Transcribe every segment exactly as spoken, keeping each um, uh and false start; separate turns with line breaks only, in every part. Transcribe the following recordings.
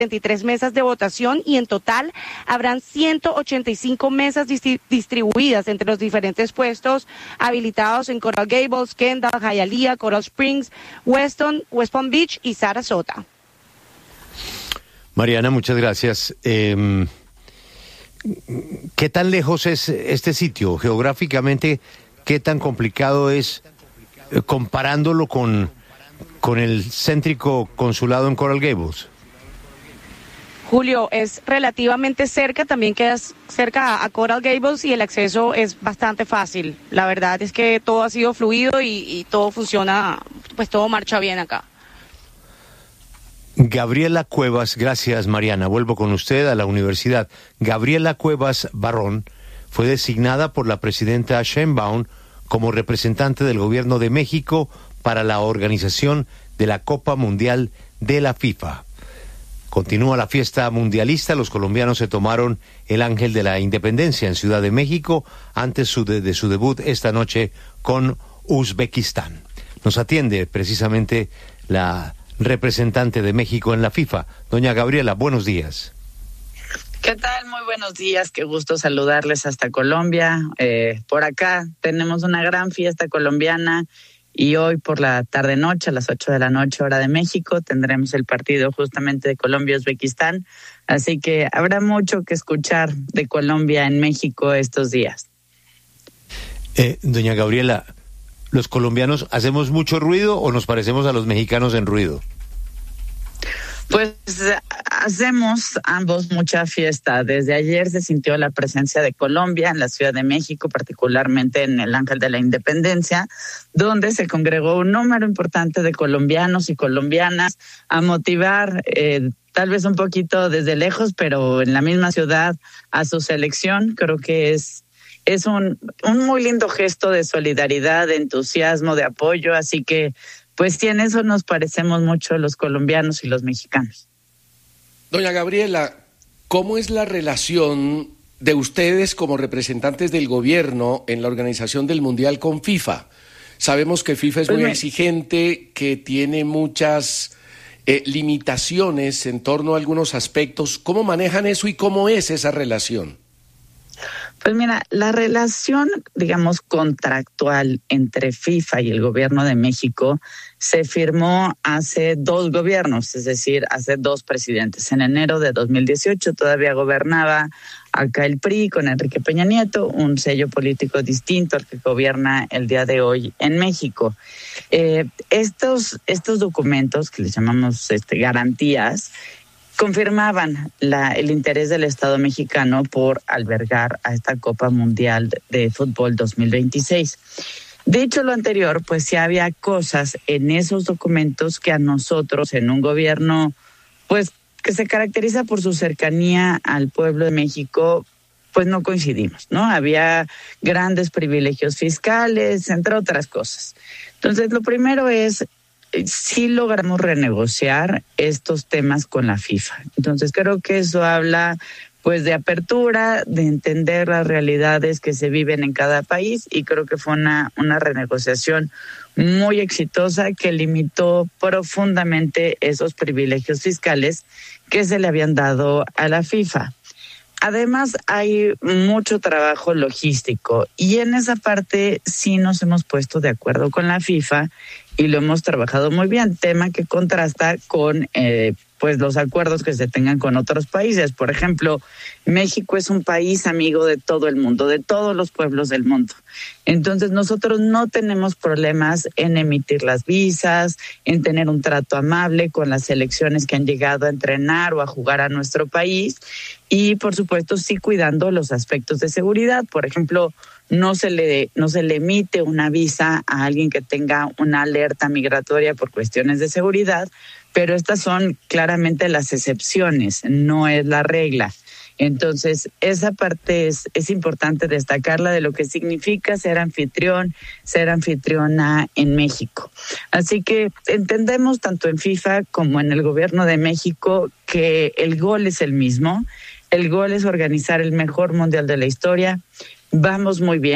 setenta y tres mesas de votación y en total habrán ciento ochenta y cinco mesas distri- distribuidas entre los diferentes puestos habilitados en Coral Gables, Kendall, Hialeah, Coral Springs, Weston, West Palm Beach y Sarasota.
Mariana, muchas gracias. Eh, ¿Qué tan lejos es este sitio geográficamente? ¿Qué tan complicado es eh, comparándolo con, con el céntrico consulado en Coral Gables?
Julio, es relativamente cerca, también quedas cerca a Coral Gables y el acceso es bastante fácil. La verdad es que todo ha sido fluido y, y todo funciona, pues todo marcha bien acá.
Gabriela Cuevas, gracias Mariana, vuelvo con usted a la universidad. Gabriela Cuevas Barrón fue designada por la presidenta Sheinbaum como representante del gobierno de México para la organización de la Copa Mundial de la FIFA. Continúa la fiesta mundialista, los colombianos se tomaron el Ángel de la Independencia en Ciudad de México antes su de, de su debut esta noche con Uzbekistán. Nos atiende precisamente la representante de México en la FIFA. Doña Gabriela, buenos días.
¿Qué tal? Muy buenos días, qué gusto saludarles hasta Colombia. Eh, por acá tenemos una gran fiesta colombiana y hoy por la tarde-noche, a las ocho de la noche, hora de México, tendremos el partido justamente de Colombia-Uzbekistán. Así que habrá mucho que escuchar de Colombia en México estos días.
Eh, doña Gabriela, ¿los colombianos hacemos mucho ruido o nos parecemos a los mexicanos en ruido?
Pues hacemos ambos mucha fiesta. Desde ayer se sintió la presencia de Colombia en la Ciudad de México, particularmente en el Ángel de la Independencia, donde se congregó un número importante de colombianos y colombianas a motivar, eh, tal vez un poquito desde lejos, pero en la misma ciudad, a su selección. Creo que es, es un, un muy lindo gesto de solidaridad, de entusiasmo, de apoyo, así que pues sí, en eso nos parecemos mucho los colombianos y los mexicanos.
Doña Gabriela, ¿cómo es la relación de ustedes como representantes del gobierno en la organización del Mundial con FIFA? Sabemos que FIFA es
pues
muy
me...
exigente, que tiene muchas eh, limitaciones en torno a algunos aspectos. ¿Cómo manejan eso y cómo es esa relación?
Pues mira, la relación, digamos, contractual entre FIFA y el gobierno de México se firmó hace dos gobiernos, es decir, hace dos presidentes. En enero de dos mil dieciocho todavía gobernaba acá el P R I con Enrique Peña Nieto, un sello político distinto al que gobierna el día de hoy en México. Eh, estos, estos documentos, que les llamamos este, garantías, confirmaban la, el interés del Estado mexicano por albergar a esta Copa Mundial de Fútbol dos mil veintiséis. Dicho lo anterior, pues sí había cosas en esos documentos que a nosotros, en un gobierno pues que se caracteriza por su cercanía al pueblo de México, pues no coincidimos, ¿no? Había grandes privilegios fiscales, entre otras cosas. Entonces, lo primero es, sí logramos renegociar estos temas con la FIFA. Entonces creo que eso habla pues de apertura, de entender las realidades que se viven en cada país, y creo que fue una, una renegociación muy exitosa que limitó profundamente esos privilegios fiscales que se le habían dado a la FIFA. Además, hay mucho trabajo logístico y en esa parte sí nos hemos puesto de acuerdo con la FIFA y lo hemos trabajado muy bien, tema que contrasta con eh, pues los acuerdos que se tengan con otros países. Por ejemplo, México es un país amigo de todo el mundo, de todos los pueblos del mundo. Entonces nosotros no tenemos problemas en emitir las visas, en tener un trato amable con las selecciones que han llegado a entrenar o a jugar a nuestro país, y por supuesto sí cuidando los aspectos de seguridad. Por ejemplo, no se le no se le emite una visa a alguien que tenga una alerta migratoria por cuestiones de seguridad, pero estas son claramente las excepciones, no es la regla. Entonces, esa parte es, es importante destacarla de lo que significa ser anfitrión, ser anfitriona en México. Así que entendemos tanto en FIFA como en el gobierno de México que el gol es el mismo. El gol es organizar el mejor mundial de la historia. Vamos muy bien.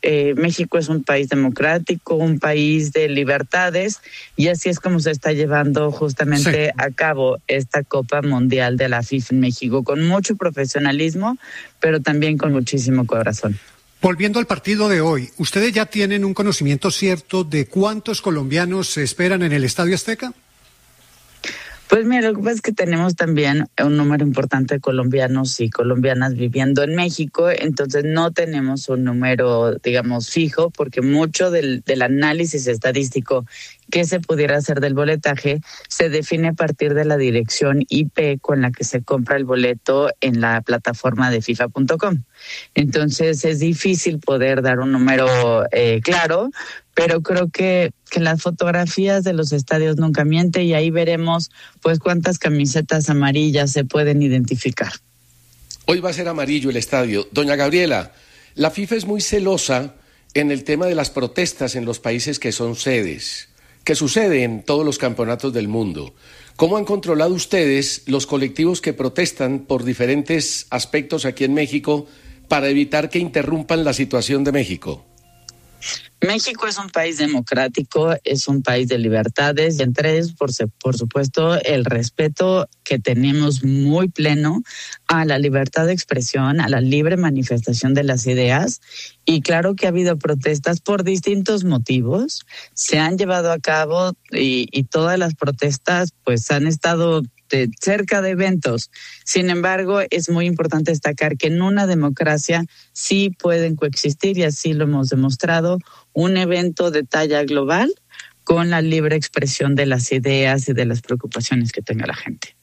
eh, México es un país democrático, un país de libertades, y así es como se está llevando justamente sí. a cabo esta Copa Mundial de la FIFA en México, con mucho profesionalismo, pero también con muchísimo corazón.
Volviendo al partido de hoy, ¿ustedes ya tienen un conocimiento cierto de cuántos colombianos se esperan en el Estadio Azteca?
Pues mira, lo que pasa es que tenemos también un número importante de colombianos y colombianas viviendo en México, entonces no tenemos un número, digamos, fijo, porque mucho del, del análisis estadístico que se pudiera hacer del boletaje se define a partir de la dirección I P con la que se compra el boleto en la plataforma de FIFA punto com. Entonces es difícil poder dar un número eh, claro, pero creo que, que las fotografías de los estadios nunca mienten, y ahí veremos pues cuántas camisetas amarillas se pueden identificar.
Hoy va a ser amarillo el estadio. Doña Gabriela, la FIFA es muy celosa en el tema de las protestas en los países que son sedes, que sucede en todos los campeonatos del mundo. ¿Cómo han controlado ustedes los colectivos que protestan por diferentes aspectos aquí en México para evitar que interrumpan la situación de México?
México es un país democrático, es un país de libertades, y entre ellos, por, por supuesto, el respeto que tenemos muy pleno a la libertad de expresión, a la libre manifestación de las ideas. Y claro que ha habido protestas por distintos motivos, se han llevado a cabo, y, y todas las protestas pues han estado de cerca de eventos. Sin embargo, es muy importante destacar que en una democracia sí pueden coexistir, y así lo hemos demostrado, un evento de talla global con la libre expresión de las ideas y de las preocupaciones que tenga la gente.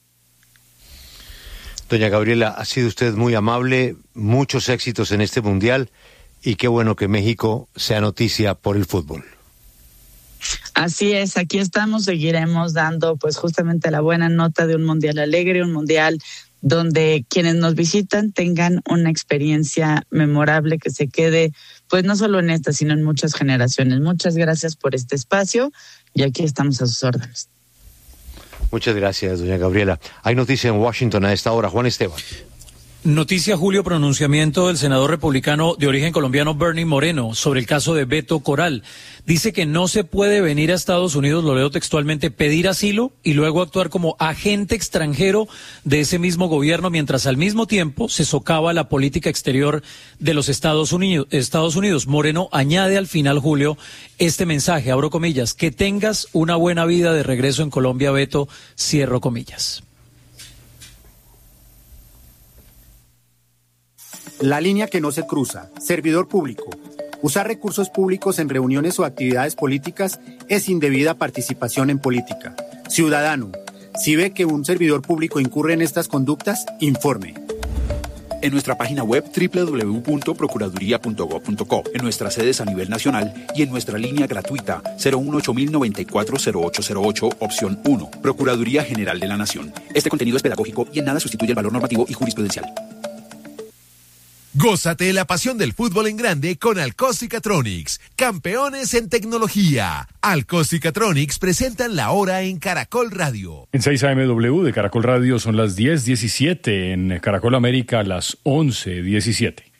Doña Gabriela, ha sido usted muy amable, muchos éxitos en este Mundial, y qué bueno que México sea noticia por el fútbol.
Así es, aquí estamos, seguiremos dando pues justamente la buena nota de un mundial alegre, un mundial donde quienes nos visitan tengan una experiencia memorable que se quede pues no solo en esta, sino en muchas generaciones. Muchas gracias por este espacio, y aquí estamos a sus órdenes.
Muchas gracias, doña Gabriela. Hay noticia en Washington a esta hora. Juan Esteban.
Noticia, Julio, pronunciamiento del senador republicano de origen colombiano Bernie Moreno sobre el caso de Beto Coral. Dice que no se puede venir a Estados Unidos, lo leo textualmente, pedir asilo y luego actuar como agente extranjero de ese mismo gobierno, mientras al mismo tiempo se socava la política exterior de los Estados Unidos. Estados Unidos. Moreno añade al final, Julio, este mensaje, abro comillas, que tengas una buena vida de regreso en Colombia, Beto, cierro comillas.
La línea que no se cruza. Servidor público. Usar recursos públicos en reuniones o actividades políticas es indebida participación en política. Ciudadano, si ve que un servidor público incurre en estas conductas, informe.
En nuestra página web doble u doble u doble u punto procuraduría punto gob punto co, en nuestras sedes a nivel nacional y en nuestra línea gratuita cero uno ocho mil noventa y cuatro cero ocho cero ocho, opción uno, Procuraduría General de la Nación. Este contenido es pedagógico y en nada sustituye el valor normativo y jurisprudencial.
Gózate la pasión del fútbol en grande con Alcos-Cicatronics, campeones en tecnología. Alcos-Cicatronics presentan la hora en Caracol Radio.
En seis A M W de Caracol Radio son las diez diecisiete, en Caracol América las once diecisiete.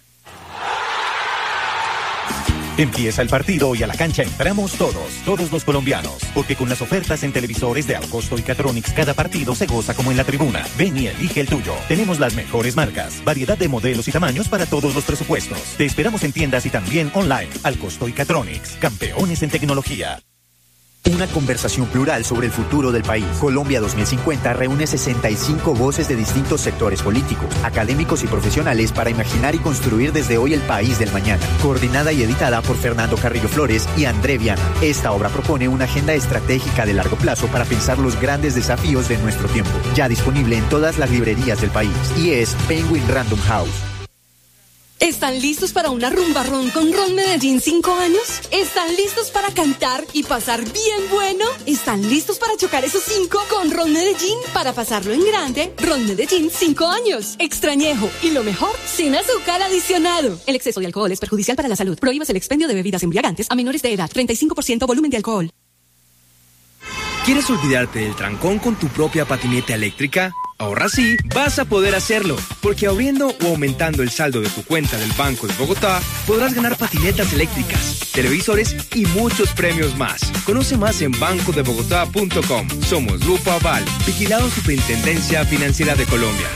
Empieza el partido y a la cancha entramos todos, todos los colombianos, porque con las ofertas en televisores de Alcosto y Catronics cada partido se goza como en la tribuna. Ven y elige el tuyo. Tenemos las mejores marcas, variedad de modelos y tamaños para todos los presupuestos. Te esperamos en tiendas y también online. Alcosto y Catronics, campeones en tecnología. Una conversación plural sobre el futuro del país. Colombia dos mil cincuenta reúne sesenta y cinco voces de distintos sectores políticos, académicos y profesionales para imaginar y construir desde hoy el país del mañana. Coordinada y editada por Fernando Carrillo Flores y André Viana. Esta obra propone una agenda estratégica de largo plazo para pensar los grandes desafíos de nuestro tiempo. Ya disponible en todas las librerías del país. Y es Penguin Random House.
¿Están listos para una rumba ron con Ron Medellín cinco años? ¿Están listos para cantar y pasar bien bueno? ¿Están listos para chocar esos cinco con Ron Medellín? Para pasarlo en grande, Ron Medellín cinco años. Extrañejo y lo mejor, sin azúcar adicionado. El exceso de alcohol es perjudicial para la salud. Prohíbas el expendio de bebidas embriagantes a menores de edad. treinta y cinco por ciento volumen de alcohol.
¿Quieres olvidarte del trancón con tu propia patineta eléctrica? Ahora sí, vas a poder hacerlo, porque abriendo o aumentando el saldo de tu cuenta del Banco de Bogotá, podrás ganar patinetas eléctricas, televisores y muchos premios más. Conoce más en banco de bogotá punto com. Somos Grupo Aval, vigilado Superintendencia Financiera de Colombia.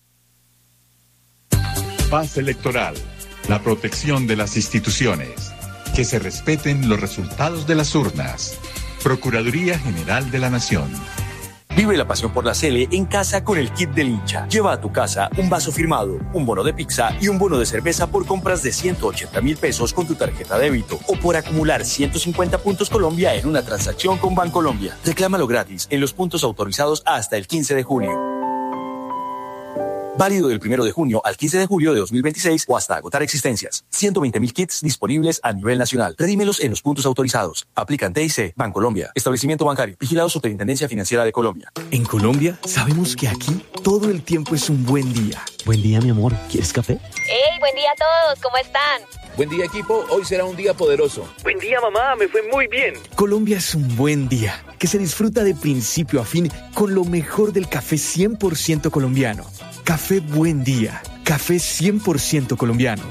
Paz electoral, la protección de las instituciones, que se respeten los resultados de las urnas. Procuraduría General de la Nación.
Vive la pasión por la Sele en casa con el kit del hincha. Lleva a tu casa un vaso firmado, un bono de pizza y un bono de cerveza por compras de ciento ochenta mil pesos con tu tarjeta débito o por acumular ciento cincuenta puntos Colombia en una transacción con Bancolombia. Reclámalo gratis en los puntos autorizados hasta el quince de junio. Válido del primero de junio al quince de julio de dos mil veintiséis o hasta agotar existencias. ciento veinte mil kits disponibles a nivel nacional. Redímelos en los puntos autorizados. Aplican T I C, Bancolombia, establecimiento bancario, vigilado Superintendencia Financiera de Colombia.
En Colombia sabemos que aquí todo el tiempo es un buen día. Buen día, mi amor. ¿Quieres café?
¡Hey, buen día a todos! ¿Cómo están?
Buen día, equipo. Hoy será un día poderoso.
Buen día, mamá. Me fue muy bien.
Colombia es un buen día que se disfruta de principio a fin con lo mejor del café cien por ciento colombiano. Café Buen Día. Café cien por ciento colombiano.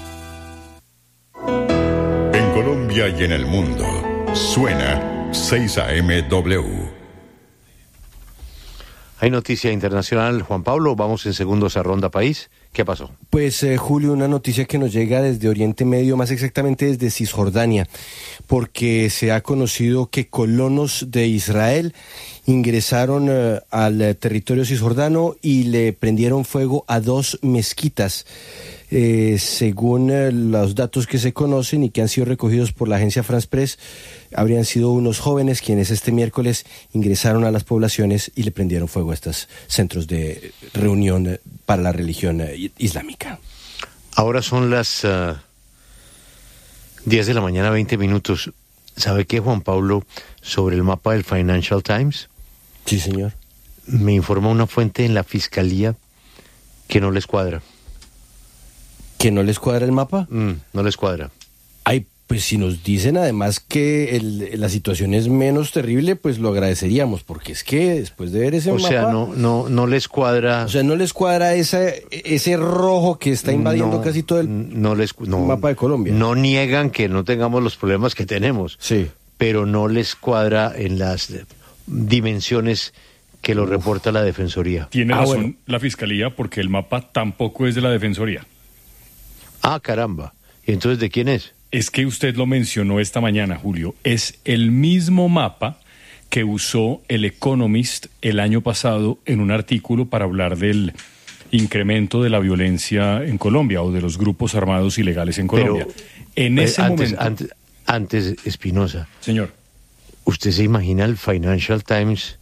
En Colombia y en el mundo, suena seis A M W.
Hay noticia internacional, Juan Pablo. Vamos en segundos a Ronda País. ¿Qué pasó?
Pues, eh, Julio, una noticia que nos llega desde Oriente Medio, más exactamente desde Cisjordania, porque se ha conocido que colonos de Israel ingresaron eh, al eh, territorio cisjordano y le prendieron fuego a dos mezquitas. Eh, según eh, los datos que se conocen y que han sido recogidos por la agencia France Press, habrían sido unos jóvenes quienes este miércoles ingresaron a las poblaciones y le prendieron fuego a estos centros de reunión para la religión eh, islámica.
Ahora son las uh, diez de la mañana, veinte minutos. ¿Sabe qué, Juan Pablo, sobre el mapa del Financial Times?
Sí, señor.
Me informa una fuente en la Fiscalía que no les cuadra.
¿Que no les cuadra el mapa?
Mm, no les cuadra.
Ay, pues si nos dicen además que el, la situación es menos terrible, pues lo agradeceríamos, porque es que después de ver ese
o
mapa...
O sea, no, no, no les cuadra...
O sea, no les cuadra esa, ese rojo que está invadiendo
no,
casi todo el
no les, no,
mapa de Colombia.
No niegan que no tengamos los problemas que tenemos,
sí,
pero no les cuadra en las dimensiones que lo Uf. reporta la Defensoría.
Tiene
ah,
razón
bueno.
la Fiscalía, porque el mapa tampoco es de la Defensoría.
Ah, caramba. ¿Y entonces de quién es?
Es que usted lo mencionó esta mañana, Julio. Es el mismo mapa que usó el Economist el año pasado en un artículo para hablar del incremento de la violencia en Colombia o de los grupos armados ilegales en Colombia.
Pero,
en ese
antes,
momento...
Antes, antes, Espinosa.
Señor.
¿Usted se imagina el Financial Times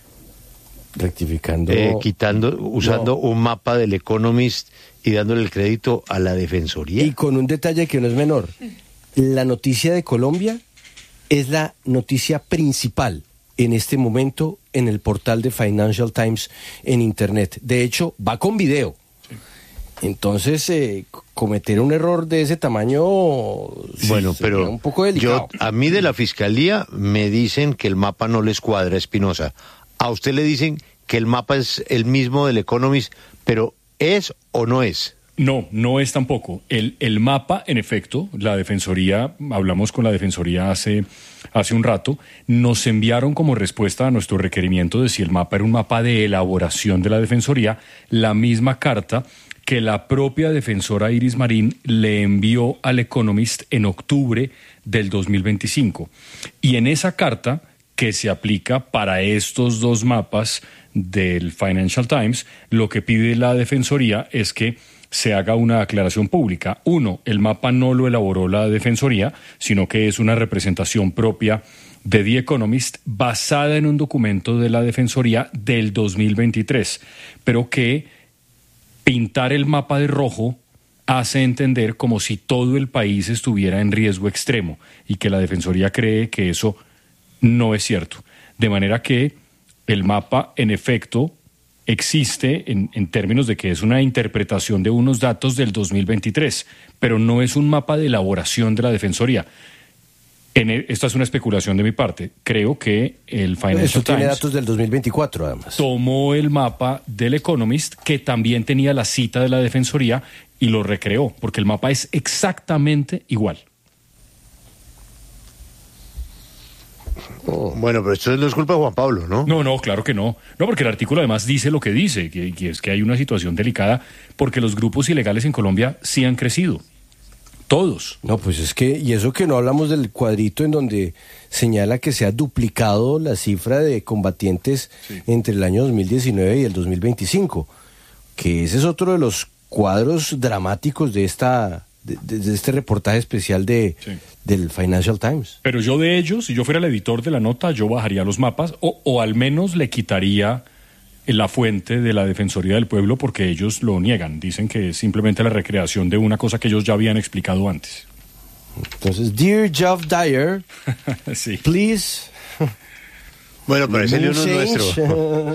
rectificando,
eh, quitando, usando no. un mapa del Economist y dándole el crédito a la Defensoría?
Y con un detalle que no es menor. La noticia de Colombia es la noticia principal en este momento en el portal de Financial Times en Internet. De hecho, va con video. Sí. Entonces, eh, cometer un error de ese tamaño...
Bueno,
sí,
pero
un poco delicado.
Yo, a mí de la Fiscalía me dicen que el mapa no les cuadra, Espinosa. A usted le dicen que el mapa es el mismo del Economist, pero ¿es o no es?
No, no es tampoco. El, el mapa, en efecto, la Defensoría, hablamos con la Defensoría hace, hace un rato, nos enviaron como respuesta a nuestro requerimiento de si el mapa era un mapa de elaboración de la Defensoría, la misma carta que la propia defensora Iris Marín le envió al Economist en octubre del dos mil veinticinco. Y en esa carta, que se aplica para estos dos mapas del Financial Times, lo que pide la Defensoría es que se haga una aclaración pública. Uno, el mapa no lo elaboró la Defensoría, sino que es una representación propia de The Economist basada en un documento de la Defensoría del dos mil veintitrés, pero que pintar el mapa de rojo hace entender como si todo el país estuviera en riesgo extremo y que la Defensoría cree que eso no es cierto. De manera que el mapa, en efecto, existe en, en términos de que es una interpretación de unos datos del dos mil veintitrés, pero no es un mapa de elaboración de la Defensoría. En el, esta es una especulación de mi parte. Creo que el Financial
Eso tiene
Times
datos del dos mil veinticuatro, además.
tomó el mapa del Economist, que también tenía la cita de la Defensoría, y lo recreó, porque el mapa es exactamente igual.
Oh, bueno, pero esto no es culpa de Juan Pablo, ¿no?
No, no, claro que no. No, porque el artículo además dice lo que dice, que, que es que hay una situación delicada, porque los grupos ilegales en Colombia sí han crecido. Todos.
No, pues es que, y eso que no hablamos del cuadrito en donde señala que se ha duplicado la cifra de combatientes sí. entre el año dos mil diecinueve y el dos mil veinticinco, que ese es otro de los cuadros dramáticos de esta de, de, de este reportaje especial de sí. del Financial Times.
Pero yo de ellos, si yo fuera el editor de la nota, yo bajaría los mapas o, o al menos le quitaría la fuente de la Defensoría del Pueblo, porque ellos lo niegan. Dicen que es simplemente la recreación de una cosa que ellos ya habían explicado antes.
Entonces, Dear Geoff Dyer,
sí.
please...
Bueno, pero ese lío no es nuestro.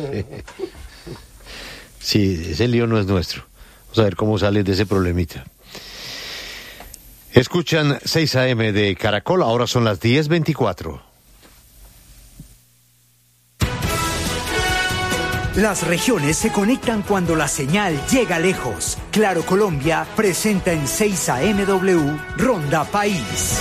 Sí, ese lío no es nuestro. Vamos a ver cómo sale de ese problemita. Escuchan seis a eme de Caracol, ahora son las diez veinticuatro.
Las regiones se conectan cuando la señal llega lejos. Claro Colombia presenta en seis a eme W Ronda País.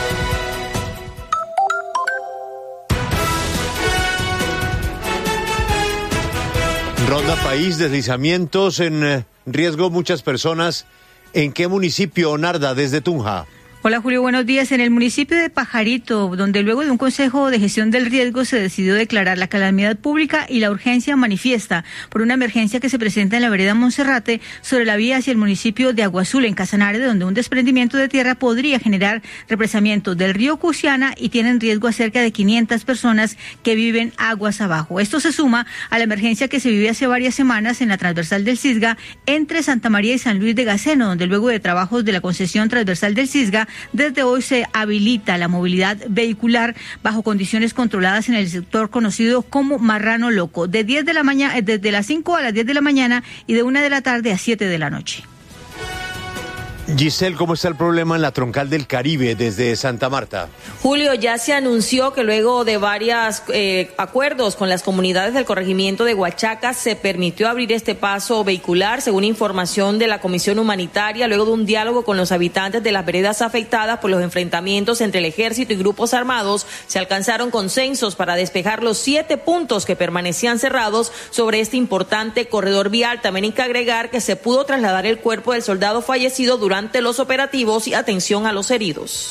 Ronda País, deslizamientos en riesgo muchas personas. ¿En qué municipio, Narda, desde Tunja?
Hola Julio, buenos días. En el municipio de Pajarito, donde luego de un consejo de gestión del riesgo se decidió declarar la calamidad pública y la urgencia manifiesta por una emergencia que se presenta en la vereda Monserrate sobre la vía hacia el municipio de Agua Azul, en Casanare, donde un desprendimiento de tierra podría generar represamiento del río Cusiana y tienen riesgo a cerca de quinientas personas que viven aguas abajo. Esto se suma a la emergencia que se vive hace varias semanas en la transversal del Cisga entre Santa María y San Luis de Gaceno, donde luego de trabajos de la concesión transversal del Cisga, desde hoy se habilita la movilidad vehicular bajo condiciones controladas en el sector conocido como Marrano Loco, de diez de la mañana, desde las cinco a las diez de la mañana y de una de la tarde a siete de la noche.
Giselle, ¿cómo está el problema en la troncal del Caribe desde Santa Marta?
Julio, ya se anunció que luego de varios eh, acuerdos con las comunidades del corregimiento de Huachaca se permitió abrir este paso vehicular, según información de la Comisión Humanitaria, luego de un diálogo con los habitantes de las veredas afectadas por los enfrentamientos entre el ejército y grupos armados. Se alcanzaron consensos para despejar los siete puntos que permanecían cerrados sobre este importante corredor vial. También hay que agregar que se pudo trasladar el cuerpo del soldado fallecido durante ante los operativos y atención a los heridos.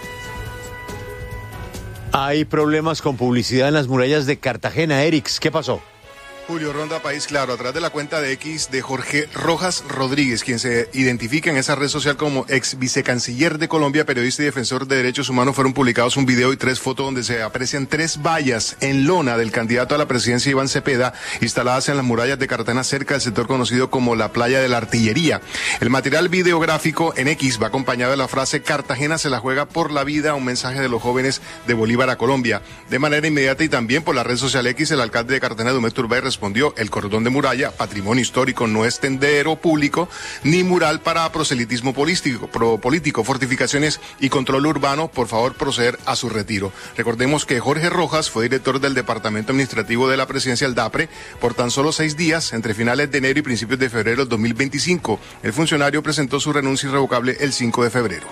Hay problemas con publicidad en las murallas de Cartagena. Erix, ¿qué pasó?
Julio, Ronda País, claro, a través de la cuenta de X de Jorge Rojas Rodríguez, quien se identifica en esa red social como ex vicecanciller de Colombia, periodista y defensor de derechos humanos, fueron publicados un video y tres fotos donde se aprecian tres vallas en lona del candidato a la presidencia Iván Cepeda, instaladas en las murallas de Cartagena cerca del sector conocido como la Playa de la Artillería. El material videográfico en X va acompañado de la frase "Cartagena se la juega por la vida", un mensaje de los jóvenes de Bolívar a Colombia. De manera inmediata y también por la red social X, el alcalde de Cartagena, Dumé Turbay, respondió: el cordón de muralla, patrimonio histórico, no es tendero público ni mural para proselitismo político, pro político, fortificaciones y control urbano, por favor proceder a su retiro. Recordemos que Jorge Rojas fue director del Departamento Administrativo de la Presidencia, el DAPRE, por tan solo seis días entre finales de enero y principios de febrero del dos mil veinticinco. El funcionario presentó su renuncia irrevocable el cinco de febrero.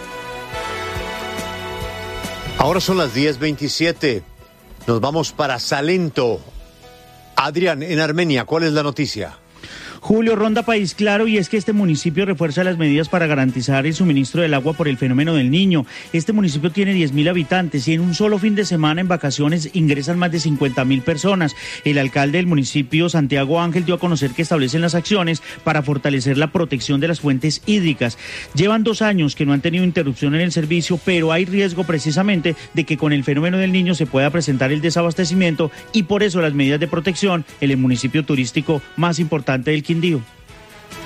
Ahora son las diez veintisiete. Nos vamos para Salento. Adrián, en Armenia, ¿cuál es la noticia?
Julio, Ronda País, claro, y es que este municipio refuerza las medidas para garantizar el suministro del agua por el fenómeno del Niño. Este municipio tiene diez mil habitantes y en un solo fin de semana en vacaciones ingresan más de cincuenta mil personas. El alcalde del municipio, Santiago Ángel, dio a conocer que establecen las acciones para fortalecer la protección de las fuentes hídricas. Llevan dos años que no han tenido interrupción en el servicio, pero hay riesgo precisamente de que con el fenómeno del Niño se pueda presentar el desabastecimiento y por eso las medidas de protección en el municipio turístico más importante del Quindío.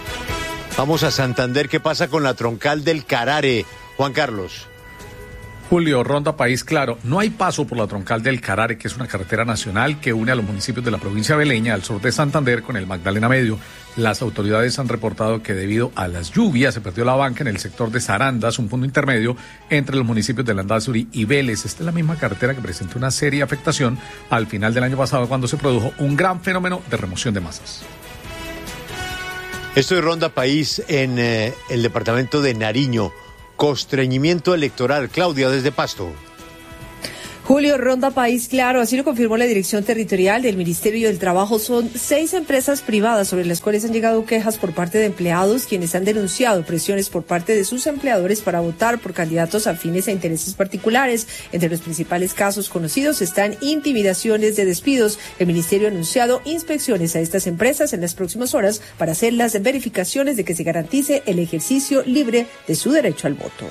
Vamos a Santander. ¿Qué pasa con la troncal del Carare, Juan Carlos?
Julio, Ronda País Claro. No hay paso por la troncal del Carare, que es una carretera nacional que une a los municipios de la provincia beleña al sur de Santander con el Magdalena Medio. Las autoridades han reportado que debido a las lluvias se perdió la banca en el sector de Sarandas, un punto intermedio entre los municipios de Landazuri y Vélez. Esta es la misma carretera que presentó una seria afectación al final del año pasado cuando se produjo un gran fenómeno de remoción de masas.
Esto es Ronda País en eh, el departamento de Nariño. Constreñimiento electoral. Claudia, desde Pasto.
Julio, Ronda País Claro, así lo confirmó la Dirección Territorial del Ministerio del Trabajo. Son seis empresas privadas sobre las cuales han llegado quejas por parte de empleados, quienes han denunciado presiones por parte de sus empleadores para votar por candidatos afines a intereses particulares. Entre los principales casos conocidos están intimidaciones de despidos. El Ministerio ha anunciado inspecciones a estas empresas en las próximas horas para hacer las verificaciones de que se garantice el ejercicio libre de su derecho al voto.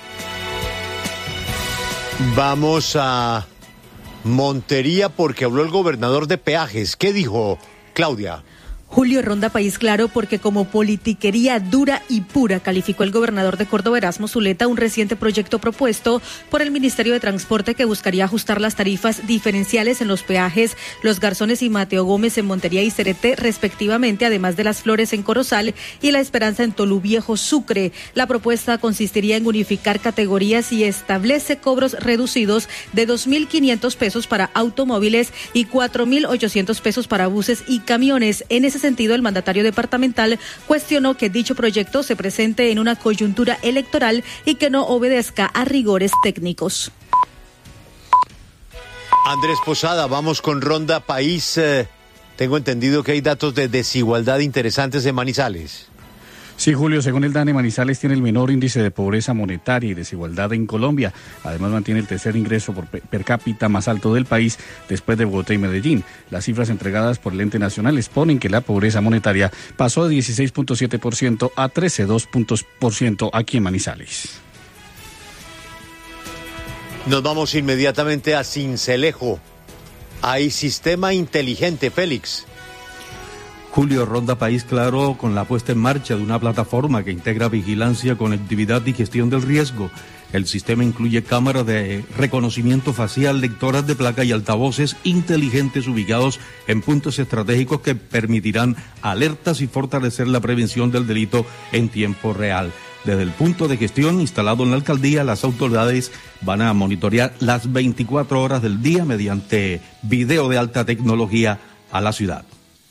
Vamos a Montería porque habló el gobernador de peajes. ¿Qué dijo, Claudia?
Julio, Ronda País Claro porque como politiquería dura y pura calificó el gobernador de Córdoba, Erasmo Zuleta, un reciente proyecto propuesto por el Ministerio de Transporte que buscaría ajustar las tarifas diferenciales en los peajes Los Garzones y Mateo Gómez en Montería y Cerete respectivamente, además de Las Flores en Corozal y La Esperanza en Tolú Viejo, Sucre. La propuesta consistiría en unificar categorías y establece cobros reducidos de dos mil quinientos pesos para automóviles y cuatro mil ochocientos pesos para buses y camiones. En ese sentido, el mandatario departamental cuestionó que dicho proyecto se presente en una coyuntura electoral y que no obedezca a rigores técnicos.
Andrés Posada, vamos con Ronda País. Eh, tengo entendido que hay datos de desigualdad interesantes en Manizales.
Sí, Julio, según el DANE, Manizales tiene el menor índice de pobreza monetaria y desigualdad en Colombia. Además, mantiene el tercer ingreso por per cápita más alto del país después de Bogotá y Medellín. Las cifras entregadas por el ente nacional exponen que la pobreza monetaria pasó de dieciséis punto siete por ciento a trece punto dos por ciento aquí en Manizales.
Nos vamos inmediatamente a Sincelejo. Hay sistema inteligente, Félix.
Julio, Ronda País Claro con la puesta en marcha de una plataforma que integra vigilancia, conectividad y gestión del riesgo. El sistema incluye cámaras de reconocimiento facial, lectoras de placa y altavoces inteligentes ubicados en puntos estratégicos que permitirán alertas y fortalecer la prevención del delito en tiempo real. Desde el punto de gestión instalado en la alcaldía, las autoridades van a monitorear las veinticuatro horas del día mediante video de alta tecnología a la ciudad.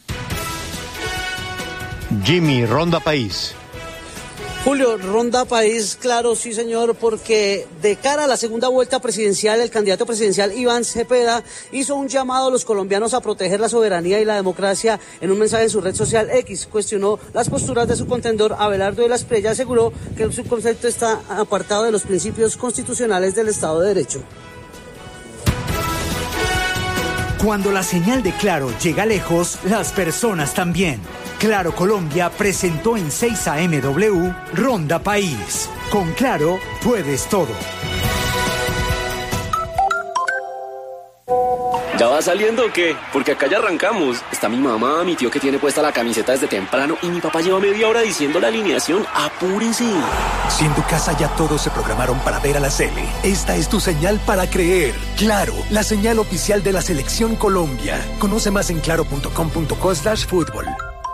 Jimmy, Ronda País.
Julio, Ronda País, claro, sí señor, porque de cara a la segunda vuelta presidencial, el candidato presidencial Iván Cepeda hizo un llamado a los colombianos a proteger la soberanía y la democracia en un mensaje en su red social X. Cuestionó las posturas de su contendor Abelardo de la Espriella, aseguró que su concepto está apartado de los principios constitucionales del Estado de Derecho.
Cuando la señal de Claro llega lejos, las personas también. Claro Colombia presentó en seis A M W Ronda País. Con Claro puedes todo.
¿Ya va saliendo o qué? Porque acá ya arrancamos. Está mi mamá, mi tío que tiene puesta la camiseta desde temprano y mi papá lleva media hora diciendo la alineación. ¡Apúrese!
Si en tu casa ya todos se programaron para ver a la Sele, esta es tu señal para creer. Claro, la señal oficial de la Selección Colombia. Conoce más en claro punto com punto co slash fútbol.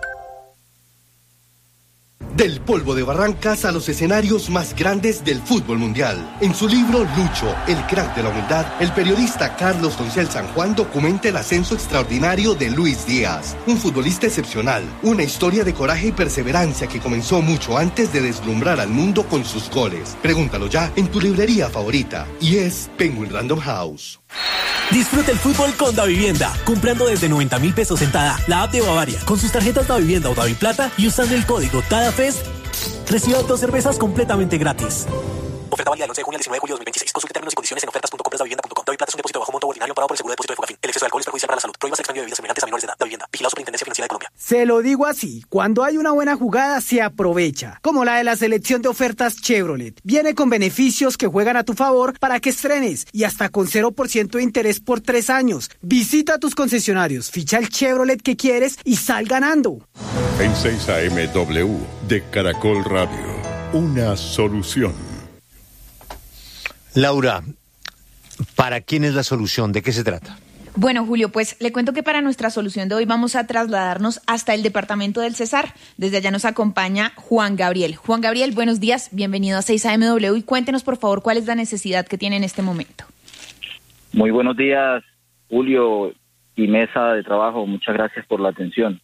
Del polvo de Barrancas a los escenarios más grandes del fútbol mundial. En su libro Lucho, el crack de la humildad, el periodista Carlos Doncel San Juan documenta el ascenso extraordinario de Luis Díaz, un futbolista excepcional, una historia de coraje y perseverancia que comenzó mucho antes de deslumbrar al mundo con sus goles. Pregúntalo ya en tu librería favorita, y es Penguin Random House.
Disfruta el fútbol con Davivienda, comprando desde noventa mil pesos en Tada, la app de Bavaria, con sus tarjetas Davivienda o Daviplata y usando el código TADAFEST, reciba dos cervezas completamente gratis.
Oferta válida del once de junio al diecinueve de julio de dos mil veintiséis. Consulte términos y condiciones en ofertas punto compras davivienda punto com. Daviplata es un depósito bajo monto ordinario pagado por el seguro de depósito de Fogafín. El exceso de alcohol es perjudicial para la salud. Prohíbas el expendio de bebidas semejantes a menores de edad. Davivienda. Vigilado Superintendencia Financiera de Colombia.
Se lo digo así, cuando hay una buena jugada se aprovecha, como la de la selección de ofertas Chevrolet. Viene con beneficios que juegan a tu favor para que estrenes y hasta con cero por ciento de interés por tres años. Visita tus concesionarios, ficha el Chevrolet que quieres y sal ganando.
En seis A M W de Caracol Radio, una solución.
Laura, ¿para quién es la solución? ¿De qué se trata?
Bueno, Julio, pues le cuento que para nuestra solución de hoy vamos a trasladarnos hasta el departamento del Cesar. Desde allá nos acompaña Juan Gabriel. Juan Gabriel, buenos días, bienvenido a seis A M W y cuéntenos por favor cuál es la necesidad que tiene en este momento.
Muy buenos días, Julio y mesa de trabajo, muchas gracias por la atención.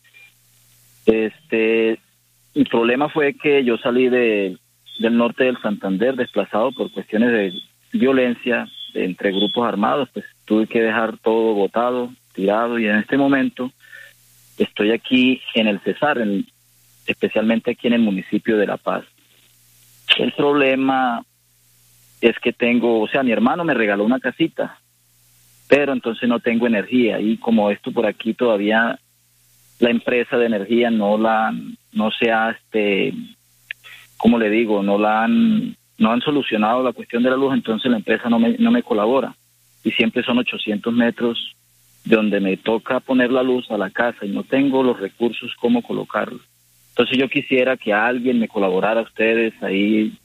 Este, mi problema fue que yo salí de, del norte del Santander desplazado por cuestiones de violencia de, entre grupos armados, pues tuve que dejar todo botado, tirado, y en este momento estoy aquí en el Cesar, en, especialmente aquí en el municipio de La Paz. El problema es que tengo, o sea, mi hermano me regaló una casita, pero entonces no tengo energía, y como esto por aquí todavía la empresa de energía no la, no se ha, este, ¿cómo le digo? No la han, no han solucionado la cuestión de la luz, entonces la empresa no me, no me colabora. Y siempre son ochocientos metros de donde me toca poner la luz a la casa y no tengo los recursos cómo colocarlo. Entonces yo quisiera que alguien me colaborara, a ustedes ahí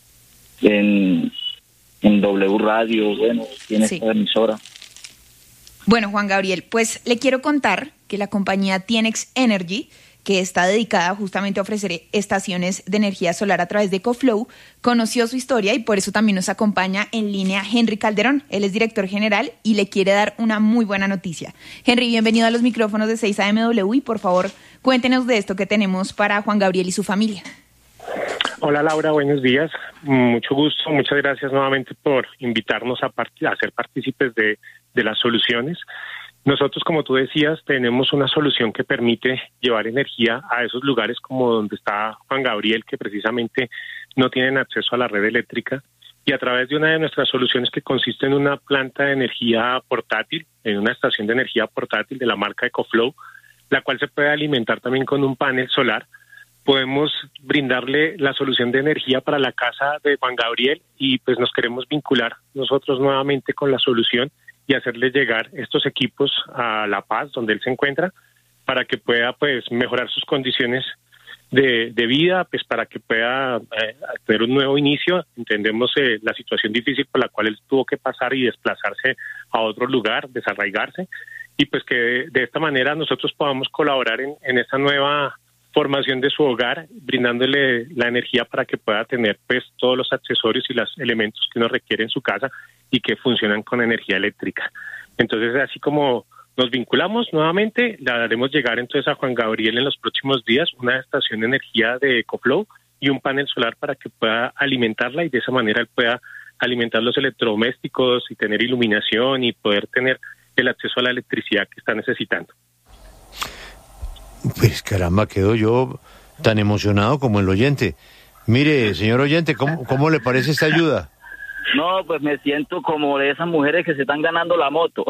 en, en W Radio, bueno, tiene
Sí.
esta emisora.
Bueno, Juan Gabriel, pues le quiero contar que la compañía Tienex Energy, que está dedicada justamente a ofrecer estaciones de energía solar a través de EcoFlow, conoció su historia y por eso también nos acompaña en línea Henry Calderón. Él es director general y le quiere dar una muy buena noticia. Henry, bienvenido a los micrófonos de seis A M W y por favor cuéntenos de esto que tenemos para Juan Gabriel y su familia.
Hola Laura, buenos días. Mucho gusto, muchas gracias nuevamente por invitarnos a, part- a ser partícipes de, de las soluciones. Nosotros, como tú decías, tenemos una solución que permite llevar energía a esos lugares como donde está Juan Gabriel, que precisamente no tienen acceso a la red eléctrica, y a través de una de nuestras soluciones que consiste en una planta de energía portátil, en una estación de energía portátil de la marca EcoFlow, la cual se puede alimentar también con un panel solar. Podemos brindarle la solución de energía para la casa de Juan Gabriel y pues nos queremos vincular nosotros nuevamente con la solución y hacerle llegar estos equipos a La Paz, donde él se encuentra, para que pueda pues mejorar sus condiciones de, de vida, pues para que pueda eh, tener un nuevo inicio. Entendemos eh, la situación difícil por la cual él tuvo que pasar y desplazarse a otro lugar, desarraigarse, y pues que de, de esta manera nosotros podamos colaborar en, en esta nueva formación de su hogar, brindándole la energía para que pueda tener pues todos los accesorios y los elementos que uno requiere en su casa y que funcionan con energía eléctrica. Entonces, así como nos vinculamos nuevamente, le haremos llegar entonces a Juan Gabriel en los próximos días una estación de energía de EcoFlow y un panel solar para que pueda alimentarla y de esa manera él pueda alimentar los electrodomésticos y tener iluminación y poder tener el acceso a la electricidad que está necesitando.
Pues caramba, quedo yo tan emocionado como el oyente. Mire, señor oyente, ¿cómo, cómo le parece esta ayuda?
No, pues me siento como de esas mujeres que se están ganando la moto.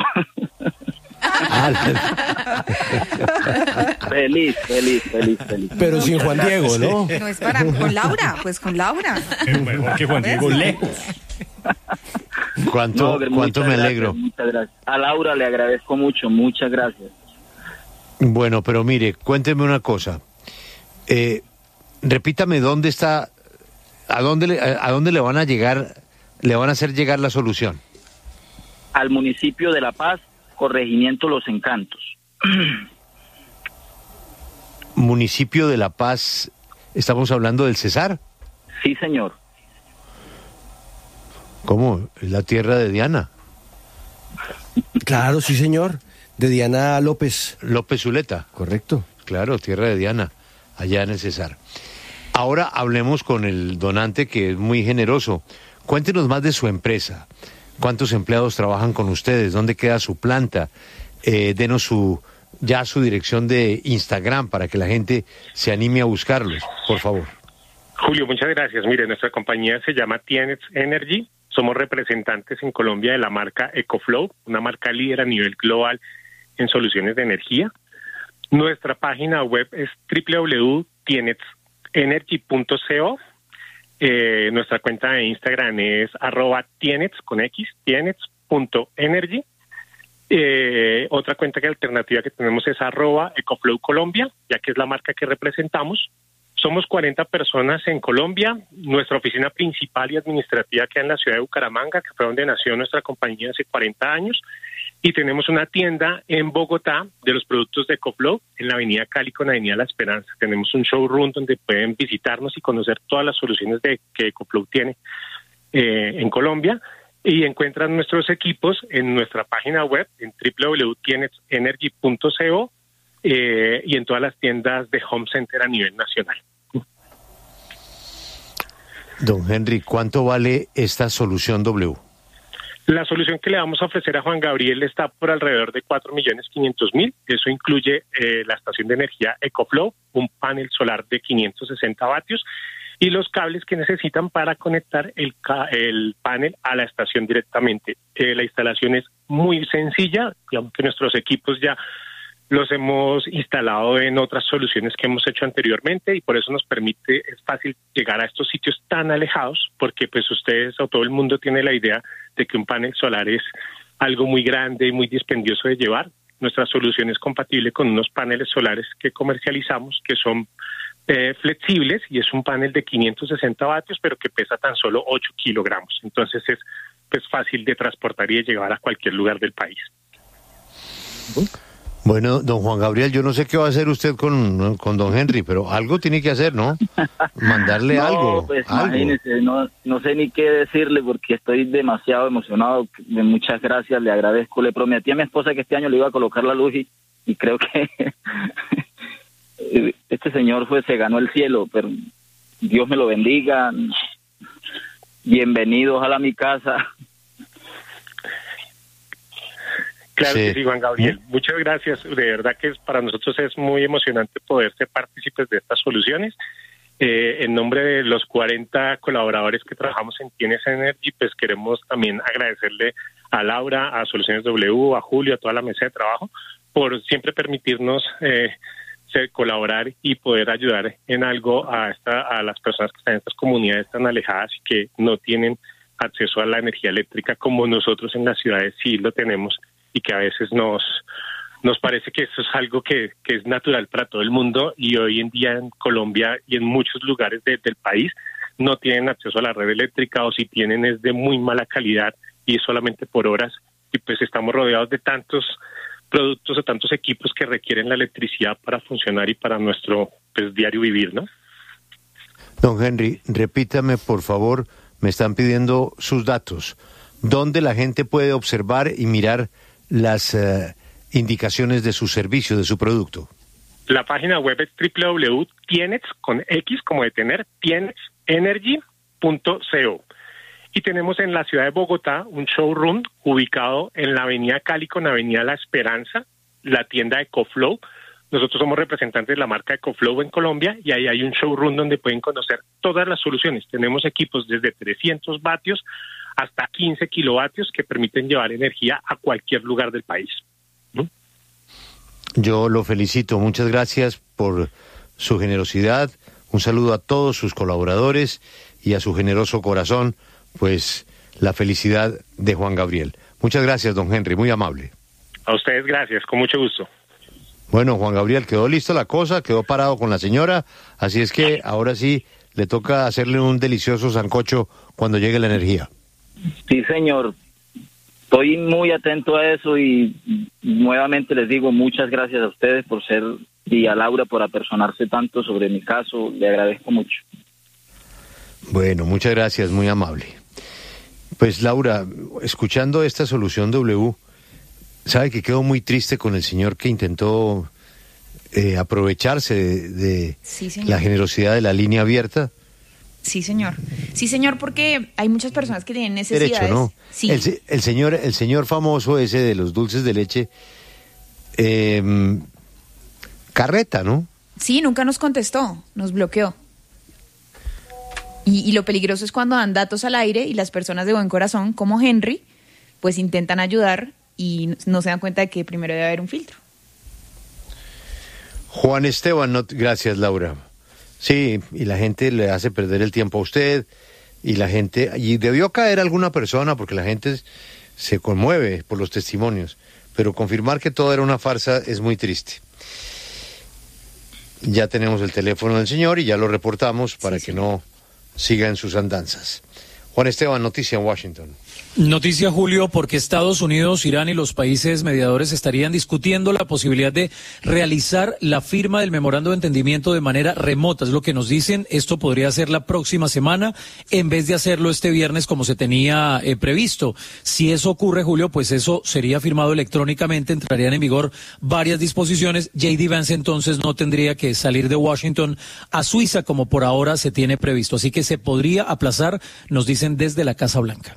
Feliz, feliz, feliz, feliz.
Pero sin Juan Diego, ¿no?
No es para con Laura, pues con Laura.
Mejor que Juan Diego lejos.
¿Cuánto,
No,
cuánto
muchas
me
gracias,
alegro?
Muchas gracias. A Laura le agradezco mucho, muchas gracias.
Bueno, pero mire, cuénteme una cosa. Eh, repítame dónde está, a dónde, le, a dónde le van a llegar, le van a hacer llegar la solución.
Al municipio de La Paz, corregimiento Los Encantos.
Municipio de La Paz, ¿estamos hablando del Cesar?
Sí, señor.
¿Cómo? ¿Es la tierra de Diana?
Claro, sí, señor. De Diana López.
López Zuleta.
Correcto.
Claro, tierra de Diana, allá en el Cesar. Ahora hablemos con el donante, que es muy generoso. Cuéntenos más de su empresa. ¿Cuántos empleados trabajan con ustedes? ¿Dónde queda su planta? Eh, denos su, ya su dirección de Instagram para que la gente se anime a buscarlos, por favor.
Julio, muchas gracias. Mire, nuestra compañía se llama Tienex Energy. Somos representantes en Colombia de la marca EcoFlow, una marca líder a nivel global en soluciones de energía. Nuestra página web es doble u doble u doble u punto tienex energy punto co. Eh, nuestra cuenta de Instagram es arroba tienex con X, tienex punto energy. Eh, otra cuenta que alternativa que tenemos es arroba EcoFlow Colombia, ya que es la marca que representamos. Somos cuarenta personas en Colombia. Nuestra oficina principal y administrativa queda en la ciudad de Bucaramanga, que fue donde nació nuestra compañía hace cuarenta años. Y tenemos una tienda en Bogotá de los productos de EcoFlow, en la avenida Cali con avenida La Esperanza. Tenemos un showroom donde pueden visitarnos y conocer todas las soluciones de que EcoFlow tiene eh, en Colombia. Y encuentran nuestros equipos en nuestra página web en doble u doble u doble u punto tienex energy punto co eh, y en todas las tiendas de Home Center a nivel nacional.
Don Henry, ¿cuánto vale esta solución W?
La solución que le vamos a ofrecer a Juan Gabriel está por alrededor de cuatro millones quinientos mil. Eso incluye eh, la estación de energía EcoFlow, un panel solar de quinientos sesenta vatios y los cables que necesitan para conectar el, ca el panel a la estación directamente. Eh, la instalación es muy sencilla, digamos que nuestros equipos ya los hemos instalado en otras soluciones que hemos hecho anteriormente y por eso nos permite, es fácil llegar a estos sitios tan alejados, porque pues ustedes o todo el mundo tiene la idea de que un panel solar es algo muy grande y muy dispendioso de llevar. Nuestra solución es compatible con unos paneles solares que comercializamos, que son eh, flexibles, y es un panel de quinientos sesenta vatios, pero que pesa tan solo ocho kilogramos. Entonces es pues fácil de transportar y de llevar a cualquier lugar del país.
¿Mm? Bueno, don Juan Gabriel, yo no sé qué va a hacer usted con, con don Henry, pero algo tiene que hacer, ¿no? Mandarle
no,
algo.
Pues
algo.
Imagínese, no, no sé ni qué decirle porque estoy demasiado emocionado. Muchas gracias, le agradezco. Le prometí a mi esposa que este año le iba a colocar la luz y, y creo que este señor fue, se ganó el cielo, pero Dios me lo bendiga. Bienvenido, ojalá a mi casa.
Claro
Sí.
que sí, Juan Gabriel. Muchas gracias. De verdad que es, para nosotros es muy emocionante poder ser partícipes de estas soluciones. Eh, en nombre de los cuarenta colaboradores que trabajamos en Tienex Energy, pues queremos también agradecerle a Laura, a Soluciones W, a Julio, a toda la mesa de trabajo, por siempre permitirnos eh, ser, colaborar y poder ayudar en algo a, esta, a las personas que están en estas comunidades tan alejadas y que no tienen acceso a la energía eléctrica como nosotros en las ciudades sí lo tenemos, y que a veces nos nos parece que eso es algo que, que es natural para todo el mundo, y hoy en día en Colombia y en muchos lugares de, del país no tienen acceso a la red eléctrica, o si tienen es de muy mala calidad y solamente por horas, y pues estamos rodeados de tantos productos o tantos equipos que requieren la electricidad para funcionar y para nuestro pues diario vivir, ¿no?
Don Henry, repítame por favor, me están pidiendo sus datos. ¿Dónde la gente puede observar y mirar las uh, indicaciones de su servicio, de su producto?
La página web es doble u doble u doble u punto tienex, con X como de tener, tienex energy punto co. Y tenemos en la ciudad de Bogotá un showroom ubicado en la avenida Cali con avenida La Esperanza, la tienda EcoFlow. Nosotros somos representantes de la marca EcoFlow en Colombia, y ahí hay un showroom donde pueden conocer todas las soluciones. Tenemos equipos desde trescientos vatios hasta quince kilovatios que permiten llevar energía a cualquier lugar del país. ¿Mm?
Yo lo felicito, muchas gracias por su generosidad, un saludo a todos sus colaboradores y a su generoso corazón, pues la felicidad de Juan Gabriel. Muchas gracias, don Henry, muy amable.
A ustedes gracias, con mucho gusto.
Bueno, Juan Gabriel, quedó listo la cosa, quedó parado con la señora, así es que ahora sí le toca hacerle un delicioso sancocho cuando llegue la energía.
Sí, señor. Estoy muy atento a eso y nuevamente les digo muchas gracias a ustedes por ser, y a Laura por apersonarse tanto sobre mi caso. Le agradezco mucho.
Bueno, muchas gracias, muy amable. Pues Laura, escuchando esta solución W, sabe que quedo muy triste con el señor que intentó eh, aprovecharse de, de
Sí, señor.
la generosidad de la línea abierta.
Sí, señor. Sí, señor, porque hay muchas personas que tienen necesidades.
Derecho, ¿no?
Sí.
El, se- el señor, el señor famoso ese de los dulces de leche, eh, Carreta, ¿no?
Sí, nunca nos contestó, nos bloqueó. Y, y lo peligroso es cuando dan datos al aire y las personas de buen corazón, como Henry, pues intentan ayudar y no se dan cuenta de que primero debe haber un filtro.
Juan Esteban, no, gracias Laura. Sí, y la gente le hace perder el tiempo a usted, y la gente, y debió caer alguna persona porque la gente se conmueve por los testimonios, pero confirmar que todo era una farsa es muy triste. Ya tenemos el teléfono del señor y ya lo reportamos para sí, que sí. no siga en sus andanzas. Juan Esteban, noticia en Washington.
Noticia, Julio, porque Estados Unidos, Irán y los países mediadores estarían discutiendo la posibilidad de realizar la firma del memorando de entendimiento de manera remota. Es lo que nos dicen. Esto podría ser la próxima semana en vez de hacerlo este viernes como se tenía eh, previsto. Si eso ocurre, Julio, pues eso sería firmado electrónicamente. Entrarían en vigor varias disposiciones. J D Vance entonces no tendría que salir de Washington a Suiza como por ahora se tiene previsto. Así que se podría aplazar, nos dicen desde la Casa Blanca.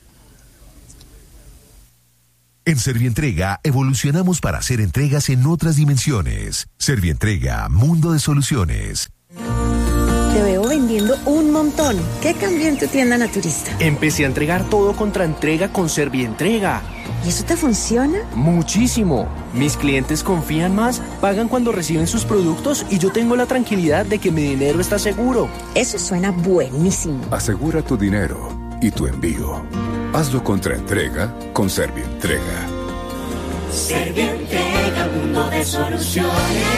En Servientrega evolucionamos para hacer entregas en otras dimensiones. Servientrega, mundo de soluciones.
Te veo vendiendo un montón. ¿Qué cambió en tu tienda naturista?
Empecé a entregar todo contra entrega con Servientrega.
¿Y eso te funciona?
Muchísimo. Mis clientes confían más, pagan cuando reciben sus productos y yo tengo la tranquilidad de que mi dinero está seguro.
Eso suena buenísimo.
Asegura tu dinero y tu envío. Hazlo contra entrega con Servientrega.
Servientrega, mundo de soluciones.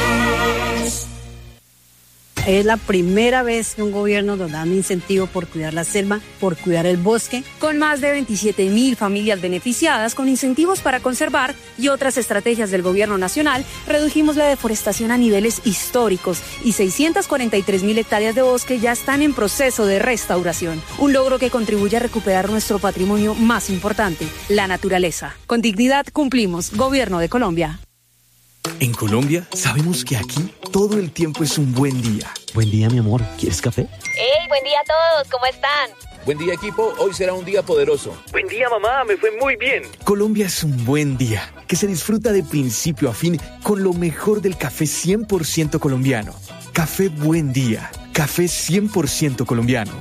Es la primera vez que un gobierno nos da un incentivo por cuidar la selva, por cuidar el bosque, con más de veintisiete mil familias beneficiadas con incentivos para conservar y otras estrategias del gobierno nacional. Redujimos la deforestación a niveles históricos y seiscientas cuarenta y tres mil hectáreas de bosque ya están en proceso de restauración. Un logro que contribuye a recuperar nuestro patrimonio más importante, la naturaleza. Con dignidad cumplimos. Gobierno de Colombia.
En Colombia sabemos que aquí todo el tiempo es un buen día. Buen día, mi amor. ¿Quieres café?
¡Hey, buen día a todos! ¿Cómo están?
Buen día, equipo. Hoy será un día poderoso.
Buen día, mamá. Me fue muy bien. Colombia es un buen día que se disfruta de principio a fin con lo mejor del café cien por ciento colombiano. Café Buen Día. Café cien por ciento colombiano.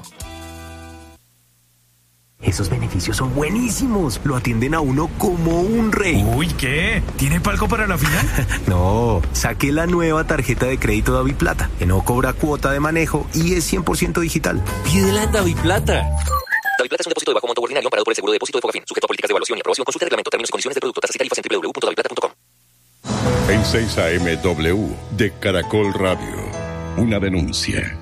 Esos beneficios son buenísimos. Lo atienden a uno como un rey.
Uy, ¿qué? ¿Tiene palco para la final?
No, saqué la nueva tarjeta de crédito DaviPlata, que no cobra cuota de manejo y es cien por ciento digital.
Pídela en DaviPlata.
DaviPlata es un depósito de bajo monto ordinario amparado por el seguro de depósito de Fogafín, sujeto a políticas de evaluación y aprobación. Consulta el reglamento, términos y condiciones del producto, tasas y tarifas en doble u doble u doble u punto daviplata punto com.
En seis A M W de Caracol Radio, una denuncia.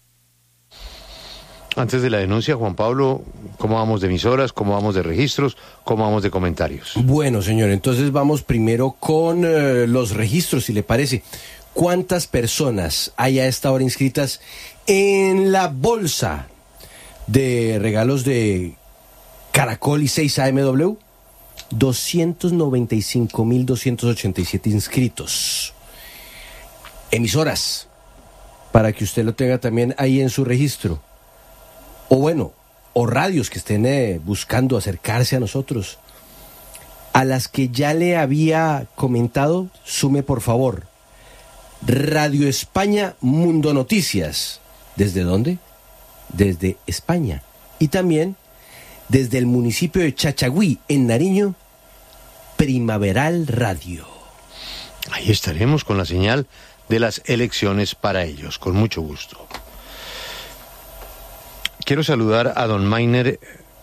Antes de la denuncia, Juan Pablo, ¿cómo vamos de emisoras? ¿Cómo vamos de registros? ¿Cómo vamos de comentarios?
Bueno, señor, entonces vamos primero con eh, los registros, si le parece. ¿Cuántas personas hay a esta hora inscritas en la bolsa de regalos de Caracol y seis A M W? doscientos noventa y cinco mil doscientos ochenta y siete inscritos. Emisoras, para que usted lo tenga también ahí en su registro. O bueno, o radios que estén eh, buscando acercarse a nosotros. A las que ya le había comentado, sume por favor. Radio España Mundo Noticias. ¿Desde dónde? Desde España. Y también desde el municipio de Chachagüí, en Nariño, Primaveral Radio.
Ahí estaremos con la señal de las elecciones para ellos, con mucho gusto. Quiero saludar a don Mainer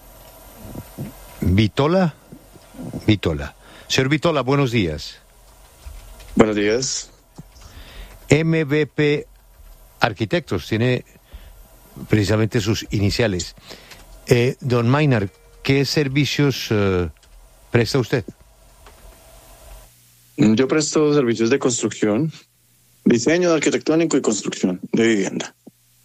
Vitola. Vitola. Señor Vitola, buenos días.
Buenos días.
M V P Arquitectos, tiene precisamente sus iniciales. Eh, don Mainer, ¿qué servicios eh, presta usted?
Yo presto servicios de construcción, diseño arquitectónico y construcción de vivienda.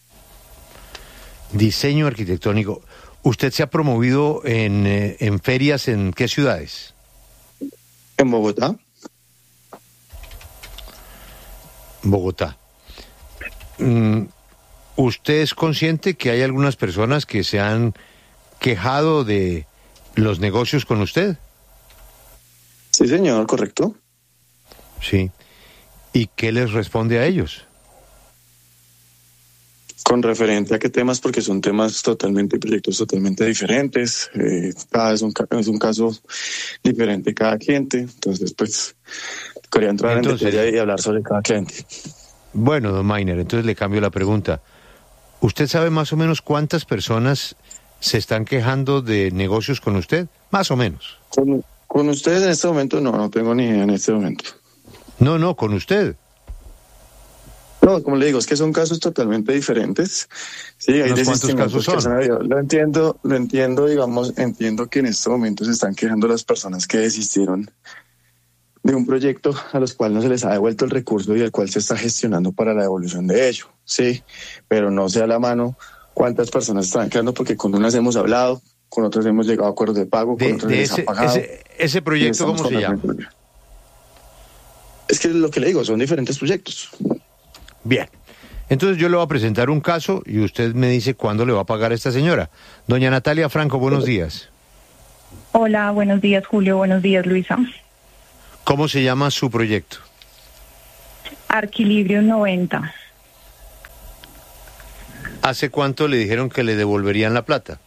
Diseño arquitectónico. ¿Usted se ha promovido en, eh, en ferias en qué ciudades?
En Bogotá.
Bogotá. Mm, ¿usted es consciente que hay algunas personas que se han quejado de los negocios con usted?
Sí, señor, correcto.
Sí. ¿Y qué les responde a ellos?
Con referente a qué temas, porque son temas totalmente, proyectos totalmente diferentes, eh, cada es un, es un caso diferente cada cliente, entonces pues quería entrar entonces, en detalle y hablar sobre cada cliente.
Bueno, don Mainer, entonces le cambio la pregunta. ¿Usted sabe más o menos cuántas personas se están quejando de negocios con usted? Más o menos.
Con, con ustedes en este momento no, no tengo ni idea en este momento.
No, no, con usted.
No, como le digo, es que son casos totalmente diferentes. Sí, hay
¿Cuántos casos son?
Lo entiendo, lo entiendo, digamos, entiendo que en este momento se están quejando las personas que desistieron de un proyecto a los cuales no se les ha devuelto el recurso y el cual se está gestionando para la devolución de ello, sí, pero no sé a la mano cuántas personas están quedando, porque con unas hemos hablado, con otras hemos llegado a acuerdos de pago, con
de,
otras
de
les
ese,
ha pagado.
Ese, ese proyecto, ¿cómo se llama?
Es que lo que le digo, son diferentes proyectos.
Bien. Entonces yo le voy a presentar un caso y usted me dice cuándo le va a pagar a esta señora. Doña Natalia Franco, buenos días.
Hola, buenos días, Julio. Buenos días, Luisa.
¿Cómo se llama su proyecto?
Arquilibrium noventa.
¿Hace cuánto le dijeron que le devolverían la plata?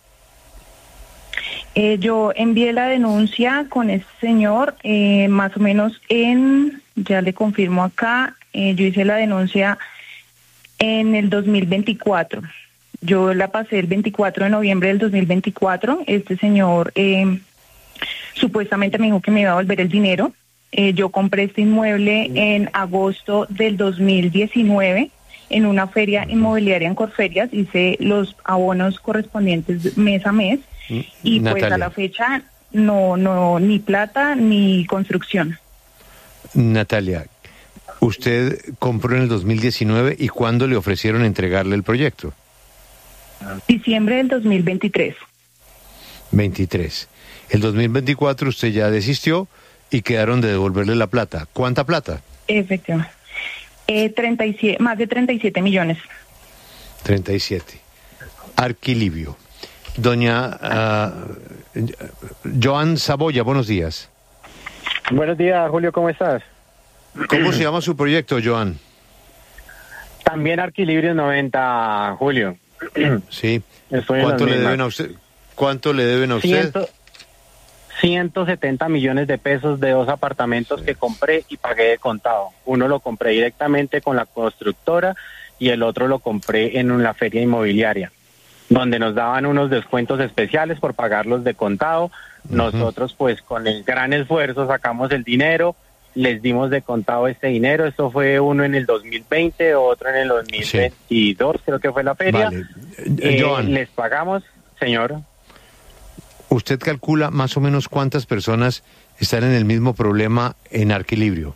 Eh, yo envié la denuncia con este señor, eh, más o menos en, ya le confirmo acá, eh, yo hice la denuncia en el dos mil veinticuatro. Yo la pasé el veinticuatro de noviembre del dos mil veinticuatro. Este señor eh, supuestamente me dijo que me iba a devolver el dinero. Eh, yo compré este inmueble en agosto del dos mil diecinueve en una feria inmobiliaria en Corferias. Hice los abonos correspondientes mes a mes. Y Natalia, pues a la fecha no, no, ni plata ni construcción.
Natalia, usted compró en el dos mil diecinueve y ¿cuándo le ofrecieron entregarle el proyecto?
Diciembre del dos mil veintitrés.
veintitrés. El dos mil veinticuatro usted ya desistió y quedaron de devolverle la plata. ¿Cuánta plata?
Efectivamente. Eh, treinta y siete, más de treinta y siete millones.
treinta y siete. Arquilibio. Doña uh, Joan Saboya, buenos días.
Buenos días, Julio, ¿cómo estás?
¿Cómo se llama su proyecto, Joan?
También Arquilibrium noventa, Julio.
Sí. ¿Cuánto le deben a usted? ¿Cuánto le deben a usted?
ciento setenta millones de pesos de dos apartamentos sí. que compré y pagué de contado. Uno lo compré directamente con la constructora y el otro lo compré en una feria inmobiliaria, donde nos daban unos descuentos especiales por pagarlos de contado. Uh-huh. Nosotros pues con el gran esfuerzo sacamos el dinero, les dimos de contado este dinero. Esto fue uno en el dos mil veinte, otro en el dos mil veintidós, sí. creo que fue la feria.
Vale.
Eh,
Joan,
les pagamos, señor.
¿Usted calcula más o menos cuántas personas están en el mismo problema en Arquilibrio?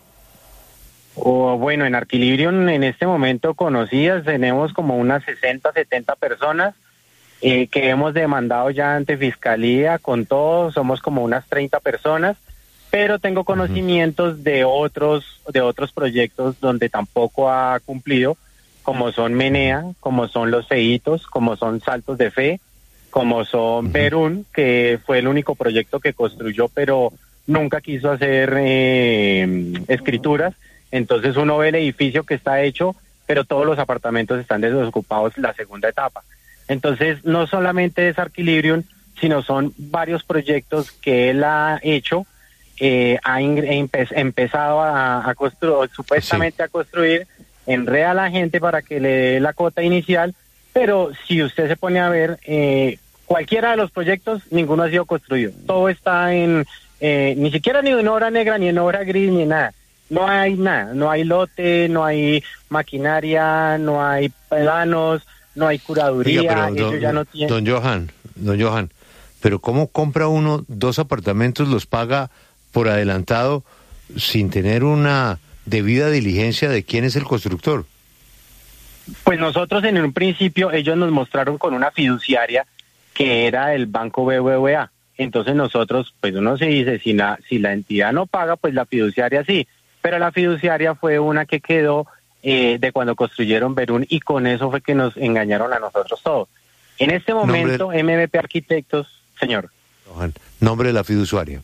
Oh, bueno, en Arquilibrium en este momento conocidas tenemos como unas sesenta, setenta personas eh, que hemos demandado ya ante Fiscalía. Con todo somos como unas treinta personas, pero tengo conocimientos uh-huh. de otros de otros proyectos donde tampoco ha cumplido, como son Menea, como son Los Feitos, como son Saltos de Fe, como son uh-huh. Perún, que fue el único proyecto que construyó, pero nunca quiso hacer eh, escrituras. Entonces uno ve el edificio que está hecho, pero todos los apartamentos están desocupados en la segunda etapa. Entonces no solamente es Arquilibrium, sino son varios proyectos que él ha hecho, eh, ha empe- empezado a, a construir, supuestamente sí. a construir, enreda a la gente para que le dé la cuota inicial, pero si usted se pone a ver, eh, cualquiera de los proyectos, ninguno ha sido construido. Todo está en, eh, ni siquiera ni en obra negra, ni en obra gris, ni nada. No hay nada, no hay lote, no hay maquinaria, no hay planos, no hay curaduría.
Oiga, pero, don,
ya no tienen...
don Johan, don Johan, pero ¿cómo compra uno dos apartamentos, los paga por adelantado sin tener una debida diligencia de quién es el constructor?
Pues nosotros en un principio ellos nos mostraron con una fiduciaria que era el Banco B B V A. Entonces nosotros, pues uno se dice, si la, si la entidad no paga, pues la fiduciaria sí. Pero la fiduciaria fue una que quedó eh, de cuando construyeron Perún, y con eso fue que nos engañaron a nosotros todos. En este momento, nombre... M V P Arquitectos, señor.
Nombre de la fiduciaria.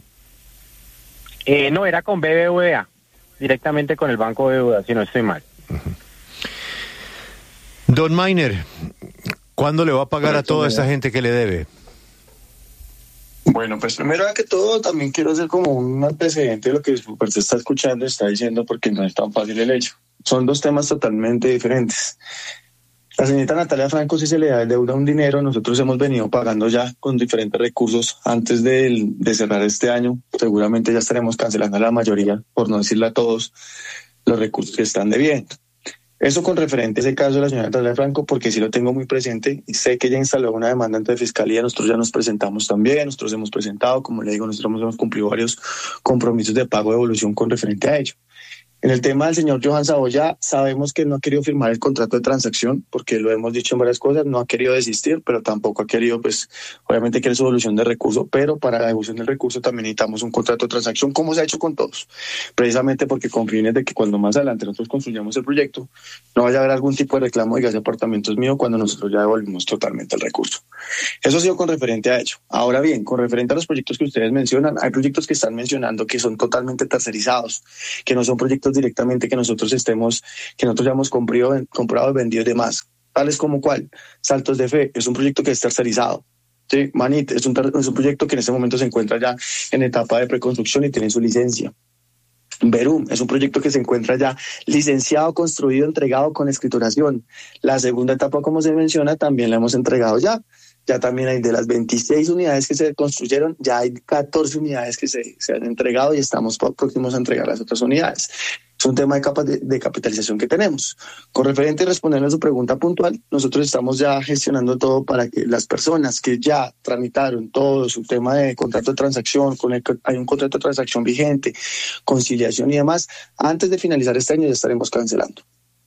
Eh, no, era con B B V A, directamente con el Banco B B V A, si no estoy mal.
Uh-huh. Don Mainer, ¿cuándo le va a pagar a toda esta gente que le debe?
Bueno, pues primero que todo también quiero hacer como un antecedente de lo que usted está escuchando, está diciendo, porque no es tan fácil el hecho. Son dos temas totalmente diferentes. La señorita Natalia Franco sí se le da deuda un dinero, nosotros hemos venido pagando ya con diferentes recursos antes de, de cerrar este año. Seguramente ya estaremos cancelando a la mayoría, por no decirle a todos, los recursos que están debiendo. Eso con referente a ese caso de la señora Natalia Franco, porque sí lo tengo muy presente y sé que ella instaló una demanda ante Fiscalía. Nosotros ya nos presentamos también, nosotros hemos presentado, como le digo, nosotros hemos cumplido varios compromisos de pago de evolución con referente a ello. En el tema del señor Johan Saboya, sabemos que no ha querido firmar el contrato de transacción, porque lo hemos dicho en varias cosas, no ha querido desistir, pero tampoco ha querido, pues, obviamente quiere su devolución de recurso, pero para la devolución del recurso también necesitamos un contrato de transacción, como se ha hecho con todos, precisamente porque con fines de que cuando más adelante nosotros construyamos el proyecto, no vaya a haber algún tipo de reclamo de que ese apartamento es mío cuando nosotros ya devolvimos totalmente el recurso. Eso ha sido con referente a ello. Ahora bien, con referente a los proyectos que ustedes mencionan, hay proyectos que están mencionando que son totalmente tercerizados, que no son proyectos directamente que nosotros estemos, que nosotros ya hemos comprado, comprado vendido y demás. Tales como cuál, Saltos de Fe, es un proyecto que es tercerizado. Sí, Manit es un, es un proyecto que en este momento se encuentra ya en etapa de preconstrucción y tiene su licencia. Verum es un proyecto que se encuentra ya licenciado, construido, entregado con escrituración. La segunda etapa, como se menciona, también la hemos entregado ya. Ya también hay de las veintiséis unidades que se construyeron, ya hay catorce unidades que se, se han entregado y estamos próximos a entregar las otras unidades. Es un tema de, capa de, de capitalización que tenemos. Con referente a responderle a su pregunta puntual, nosotros estamos ya gestionando todo para que las personas que ya tramitaron todo su tema de contrato de transacción, con el, hay un contrato de transacción vigente, conciliación y demás, antes de finalizar este año ya estaremos cancelando.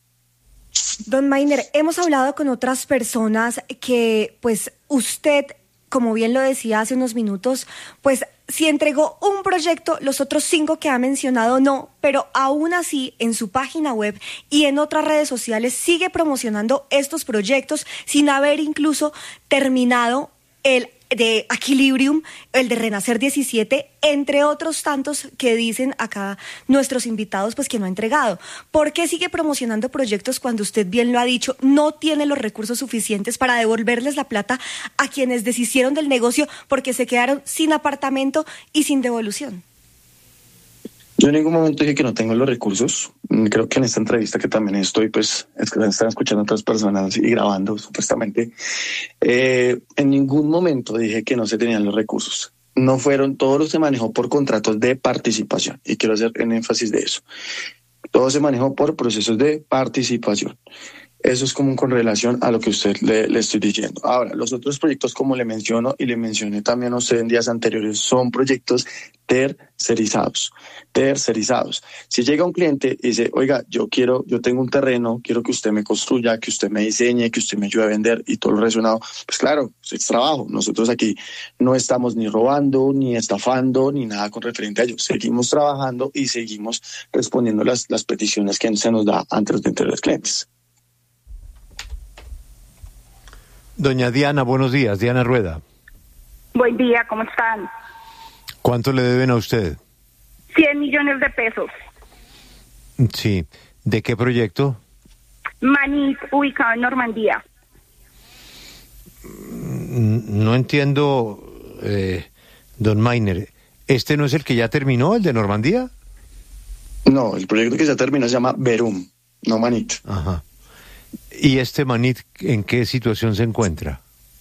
Don Mayner, hemos hablado con otras personas que, pues, usted, como bien lo decía hace unos minutos, pues, si entregó un proyecto, los otros cinco que ha mencionado no, pero aún así en su página web y en otras redes sociales sigue promocionando estos proyectos sin haber incluso terminado el de Aquilibrium, el de Renacer diecisiete, entre otros tantos que dicen acá nuestros invitados pues que no ha entregado. ¿Por qué sigue promocionando proyectos cuando usted bien lo ha dicho, no tiene los recursos suficientes para devolverles la plata a quienes deshicieron del negocio porque se quedaron sin apartamento y sin devolución?
Yo en ningún momento dije que no tengo los recursos. Creo que en esta entrevista que también estoy, pues, es que están escuchando otras personas y grabando, supuestamente. Eh, en ningún momento dije que no se tenían los recursos. No fueron, todo lo se manejó por contratos de participación. Y quiero hacer un énfasis de eso. Todo se manejó por procesos de participación. Eso es común con relación a lo que usted le, le estoy diciendo. Ahora, los otros proyectos, como le menciono y le mencioné también a usted en días anteriores, son proyectos tercerizados, tercerizados. Si llega un cliente y dice, oiga, yo quiero, yo tengo un terreno, quiero que usted me construya, que usted me diseñe, que usted me ayude a vender y todo lo relacionado, pues claro, es trabajo. Nosotros aquí no estamos ni robando, ni estafando, ni nada con referente a ello. Seguimos trabajando y seguimos respondiendo las, las peticiones que se nos da ante los anteriores clientes.
Doña Diana, buenos días. Diana Rueda.
Buen día, ¿cómo están?
¿Cuánto le deben a usted?
cien millones de pesos.
Sí. ¿De qué proyecto?
Manit, ubicado en Normandía.
No entiendo, eh, don Mayner. ¿Este no es el que ya terminó, el de Normandía?
No, el proyecto que ya terminó se llama Verum, no Manit.
Ajá. ¿Y este Manit en qué situación se encuentra?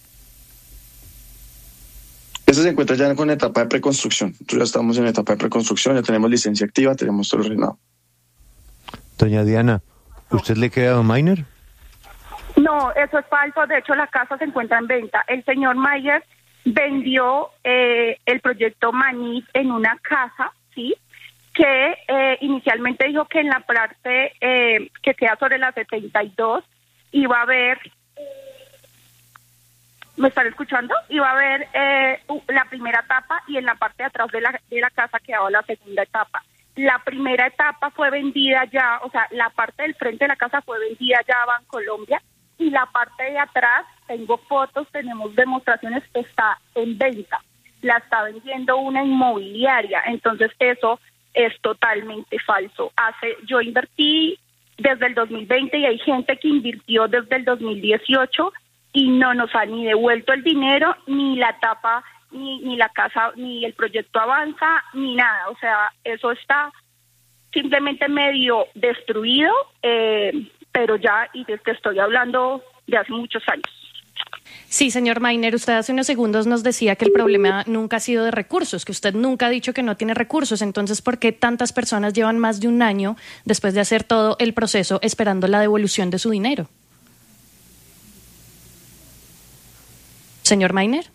Este se encuentra ya con etapa de preconstrucción. Nosotros ya estamos en etapa de preconstrucción, ya tenemos licencia activa, tenemos todo ordenado.
Doña Diana, ¿usted le queda a don Mayner?
No, eso es falso. De hecho, la casa se encuentra en venta. El señor Mayer vendió eh, el proyecto Manit en una casa, ¿sí?, que eh, inicialmente dijo que en la parte eh, que queda sobre la setenta y dos iba a haber, ¿me están escuchando? Iba a haber eh, la primera etapa y en la parte de atrás de la, de la casa quedaba la segunda etapa. La primera etapa fue vendida ya, o sea, la parte del frente de la casa fue vendida ya a Bancolombia y la parte de atrás, tengo fotos, tenemos demostraciones, está en venta. La está vendiendo una inmobiliaria, entonces eso es totalmente falso. Hace, yo invertí desde el dos mil veinte y hay gente que invirtió desde el dos mil dieciocho y no nos ha ni devuelto el dinero, ni la etapa, ni, ni la casa, ni el proyecto avanza, ni nada. O sea, eso está simplemente medio destruido, eh, pero ya, y desde que estoy hablando de hace muchos años.
Sí, señor Mayner, usted hace unos segundos nos decía que el problema nunca ha sido de recursos, que usted nunca ha dicho que no tiene recursos. Entonces, ¿por qué tantas personas llevan más de un año después de hacer todo el proceso esperando la devolución de su dinero? Señor Mayner.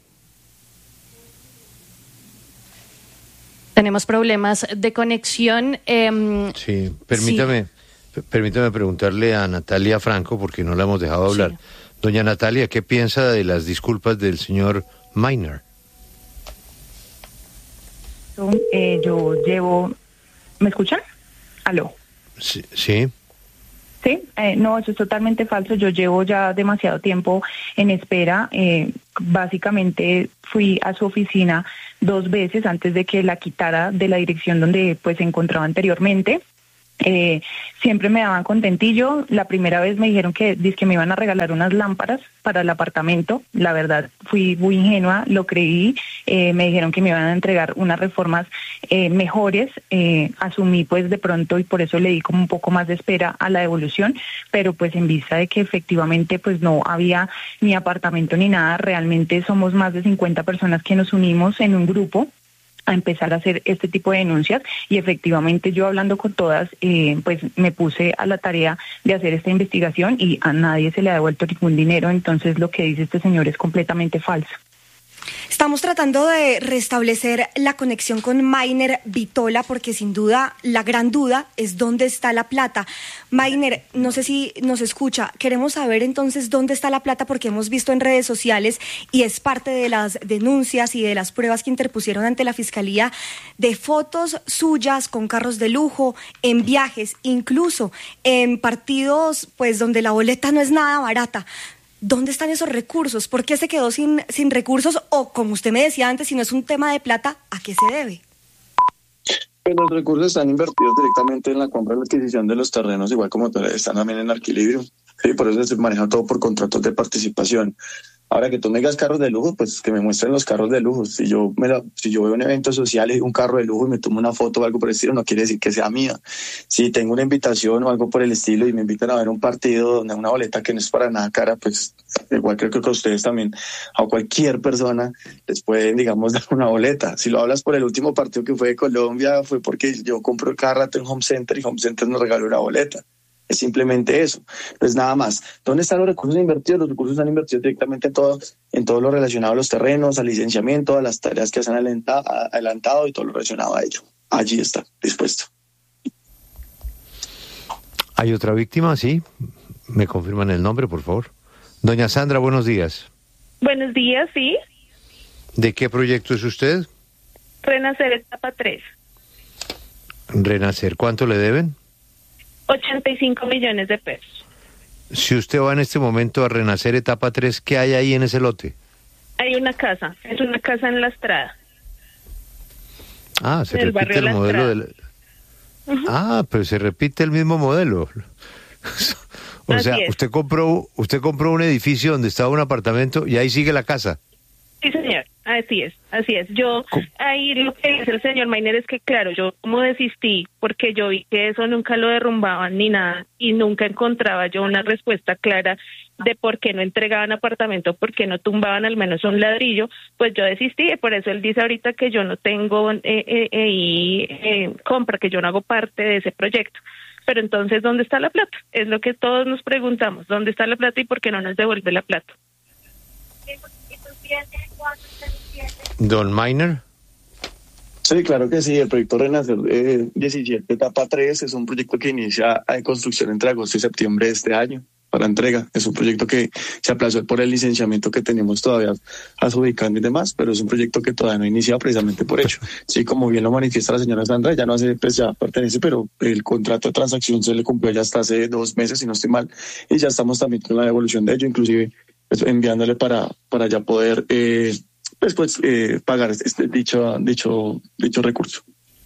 Tenemos problemas de conexión. Eh,
sí, permítame, sí. permítame preguntarle a Natalia Franco, porque no la hemos dejado hablar. Sí. Doña Natalia, ¿qué piensa de las disculpas del señor Mayner?
Eh, yo llevo... ¿Me escuchan? ¿Aló?
Sí. Sí,
sí eh, no, eso es totalmente falso. Yo llevo ya demasiado tiempo en espera. Eh, básicamente fui a su oficina dos veces antes de que la quitara de la dirección donde pues se encontraba anteriormente. Eh, siempre me daban contentillo. La primera vez me dijeron que, que me iban a regalar unas lámparas para el apartamento. La verdad, fui muy ingenua, lo creí. Eh, me dijeron que me iban a entregar unas reformas eh, mejores. Eh, asumí pues de pronto y por eso le di como un poco más de espera a la devolución, pero pues en vista de que efectivamente pues no había ni apartamento ni nada, realmente somos más de cincuenta personas que nos unimos en un grupo a empezar a hacer este tipo de denuncias y efectivamente yo hablando con todas, eh, pues me puse a la tarea de hacer esta investigación y a nadie se le ha devuelto ningún dinero, entonces lo que dice este señor es completamente falso.
Estamos tratando de restablecer la conexión con Mayner Vitola porque sin duda la gran duda es dónde está la plata. Mayner, no sé si nos escucha, queremos saber entonces dónde está la plata porque hemos visto en redes sociales y es parte de las denuncias y de las pruebas que interpusieron ante la Fiscalía de fotos suyas con carros de lujo, en viajes, incluso en partidos pues donde la boleta no es nada barata. ¿Dónde están esos recursos? ¿Por qué se quedó sin, sin recursos? O, como usted me decía antes, si no es un tema de plata, ¿a qué se debe?
Pues los recursos están invertidos directamente en la compra y la adquisición de los terrenos, igual como están también en Arquilibrio. Sí, por eso se maneja todo por contratos de participación. Ahora que tú me digas carros de lujo, pues que me muestren los carros de lujo. Si yo me la, si yo veo un evento social y un carro de lujo y me tomo una foto o algo por el estilo, no quiere decir que sea mía. Si tengo una invitación o algo por el estilo y me invitan a ver un partido donde una boleta que no es para nada cara, pues igual creo que a ustedes también, a cualquier persona les pueden, digamos, dar una boleta. Si lo hablas por el último partido que fue de Colombia, fue porque yo compro cada rato en Home Center y Home Center nos regaló una boleta. Es simplemente eso, pues nada más. ¿Dónde están los recursos invertidos? Los recursos están invertidos directamente en todo, en todo lo relacionado a los terrenos, al licenciamiento, a las tareas que se han adelantado y todo lo relacionado a ello. Allí está, dispuesto.
¿Hay otra víctima? Sí. ¿Me confirman el nombre, por favor? Doña Sandra, buenos días.
Buenos días, sí.
¿De qué proyecto es usted?
Renacer etapa tres.
Renacer, ¿cuánto le deben?
ochenta y cinco millones de pesos.
Si usted va en este momento a Renacer etapa tres, ¿qué hay ahí en ese lote?
Hay una casa, es una casa en La Estrada.
Ah, se repite el modelo del... Uh-huh. Ah, pero se repite el mismo modelo. O Así sea, es. usted compró usted compró un edificio donde estaba un apartamento y ahí sigue la casa.
Sí, señor, así es, así es. Yo, ahí lo que dice el señor Mayner es que, claro, yo como desistí, porque yo vi que eso nunca lo derrumbaban ni nada, y nunca encontraba yo una respuesta clara de por qué no entregaban apartamento, por qué no tumbaban al menos un ladrillo, pues yo desistí, y por eso él dice ahorita que yo no tengo eh, eh, eh, eh, compra, que yo no hago parte de ese proyecto. Pero entonces, ¿dónde está la plata? Es lo que todos nos preguntamos, ¿dónde está la plata y por qué no nos devuelve la plata?
Don Mayner.
Sí, claro que sí. El proyecto Renacer eh, diecisiete, etapa tres, es un proyecto que inicia de construcción entre agosto y septiembre de este año para entrega. Es un proyecto que se aplazó por el licenciamiento que tenemos todavía adjudicando y demás, pero es un proyecto que todavía no ha iniciado precisamente por ello. Sí, como bien lo manifiesta la señora Sandra, ya no hace, pues ya pertenece, pero el contrato de transacción se le cumplió ya hasta hace dos meses, si no estoy mal, y ya estamos también con la devolución de ello, inclusive pues, enviándole para, para ya poder eh, después eh, pagar este dicho, dicho, dicho recurso.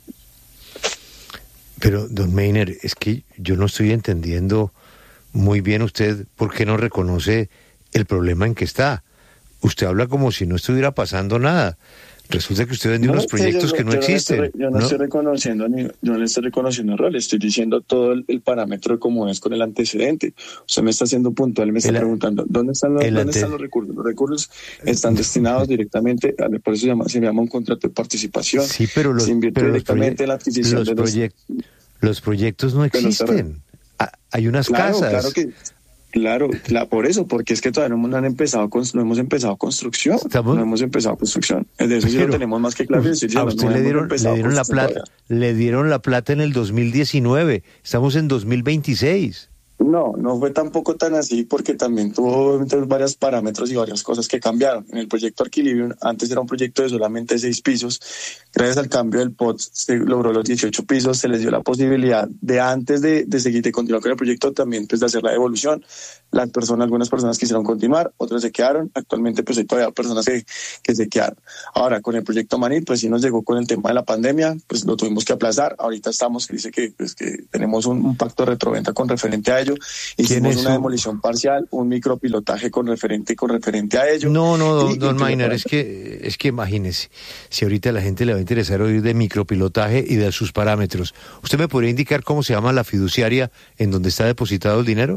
Pero, don Mayner, es que yo no estoy entendiendo muy bien usted por qué no reconoce el problema en que está. Usted habla como si no estuviera pasando nada. Resulta que usted vendió
No,
unos proyectos
yo,
que no
yo
existen.
No estoy, yo no,
¿no?
estoy reconociendo, ni, yo no le estoy reconociendo error, le estoy diciendo todo el, el parámetro de cómo es con el antecedente. Usted me está haciendo puntual, me está
El-
preguntando, ¿dónde están, los,
el
¿dónde
ante-
están los recursos? Los recursos están destinados directamente, a, por eso se llama, se llama un contrato de participación.
Sí, pero los,
se invierte
pero los,
directamente
proye-
en la adquisición
los,
de los...
proyec- los proyectos no
de los
existen.
terrenos.
Ah, hay unas
Claro,
casas.
claro que... Claro, la, por eso, porque es que todavía no, no han empezado con, no hemos empezado construcción,
Estamos-
no hemos empezado construcción. De eso sí
Pero
lo tenemos más que claro. y decir,
a
no,
usted
no
le
hemos
dieron,
empezado
le dieron la
construcción
plata,
todavía.
le dieron la plata en el dos mil diecinueve. Estamos en dos mil veintiséis.
No, no fue tampoco tan así porque también tuvo entonces, varios parámetros y varias cosas que cambiaron. En el proyecto Arquilibrium, antes era un proyecto de solamente seis pisos. Gracias al cambio del P O T se logró los dieciocho pisos, se les dio la posibilidad de antes de, de seguir, de continuar con el proyecto, también pues de hacer la devolución. Las personas, algunas personas quisieron continuar, otras se quedaron. Actualmente pues hay todavía personas que, que se quedaron. Ahora con el proyecto Manil pues sí nos llegó con el tema de la pandemia, pues lo tuvimos que aplazar. Ahorita estamos, que dice que, pues, que tenemos un, un pacto de retroventa con referente a ello. Hicimos
es
una
su-
demolición parcial, un micropilotaje con referente con referente a ello.
No, no, don,
Y-
don
y-
Maynard, es que, es que imagínese, si ahorita a la gente le va a interesar oír de micropilotaje y de sus parámetros, ¿usted me podría indicar cómo se llama la fiduciaria en donde está depositado el dinero?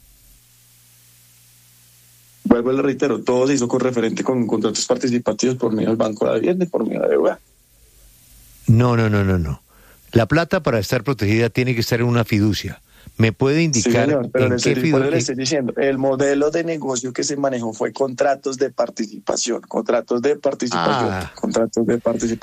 Vuelvo y le reitero, todo se hizo con referente con contratos participativos por medio del Banco de la Vivienda y por medio de la deuda.
No, no, no, no, no. La plata para estar protegida tiene que estar en una fiducia. ¿Me puede
Sí,
indicar
señor, pero
en
le
qué
estoy, por eso le
fiducia?
estoy diciendo, el modelo de negocio que se manejó fue contratos de participación, contratos de participación,
Ah.
contratos de participación.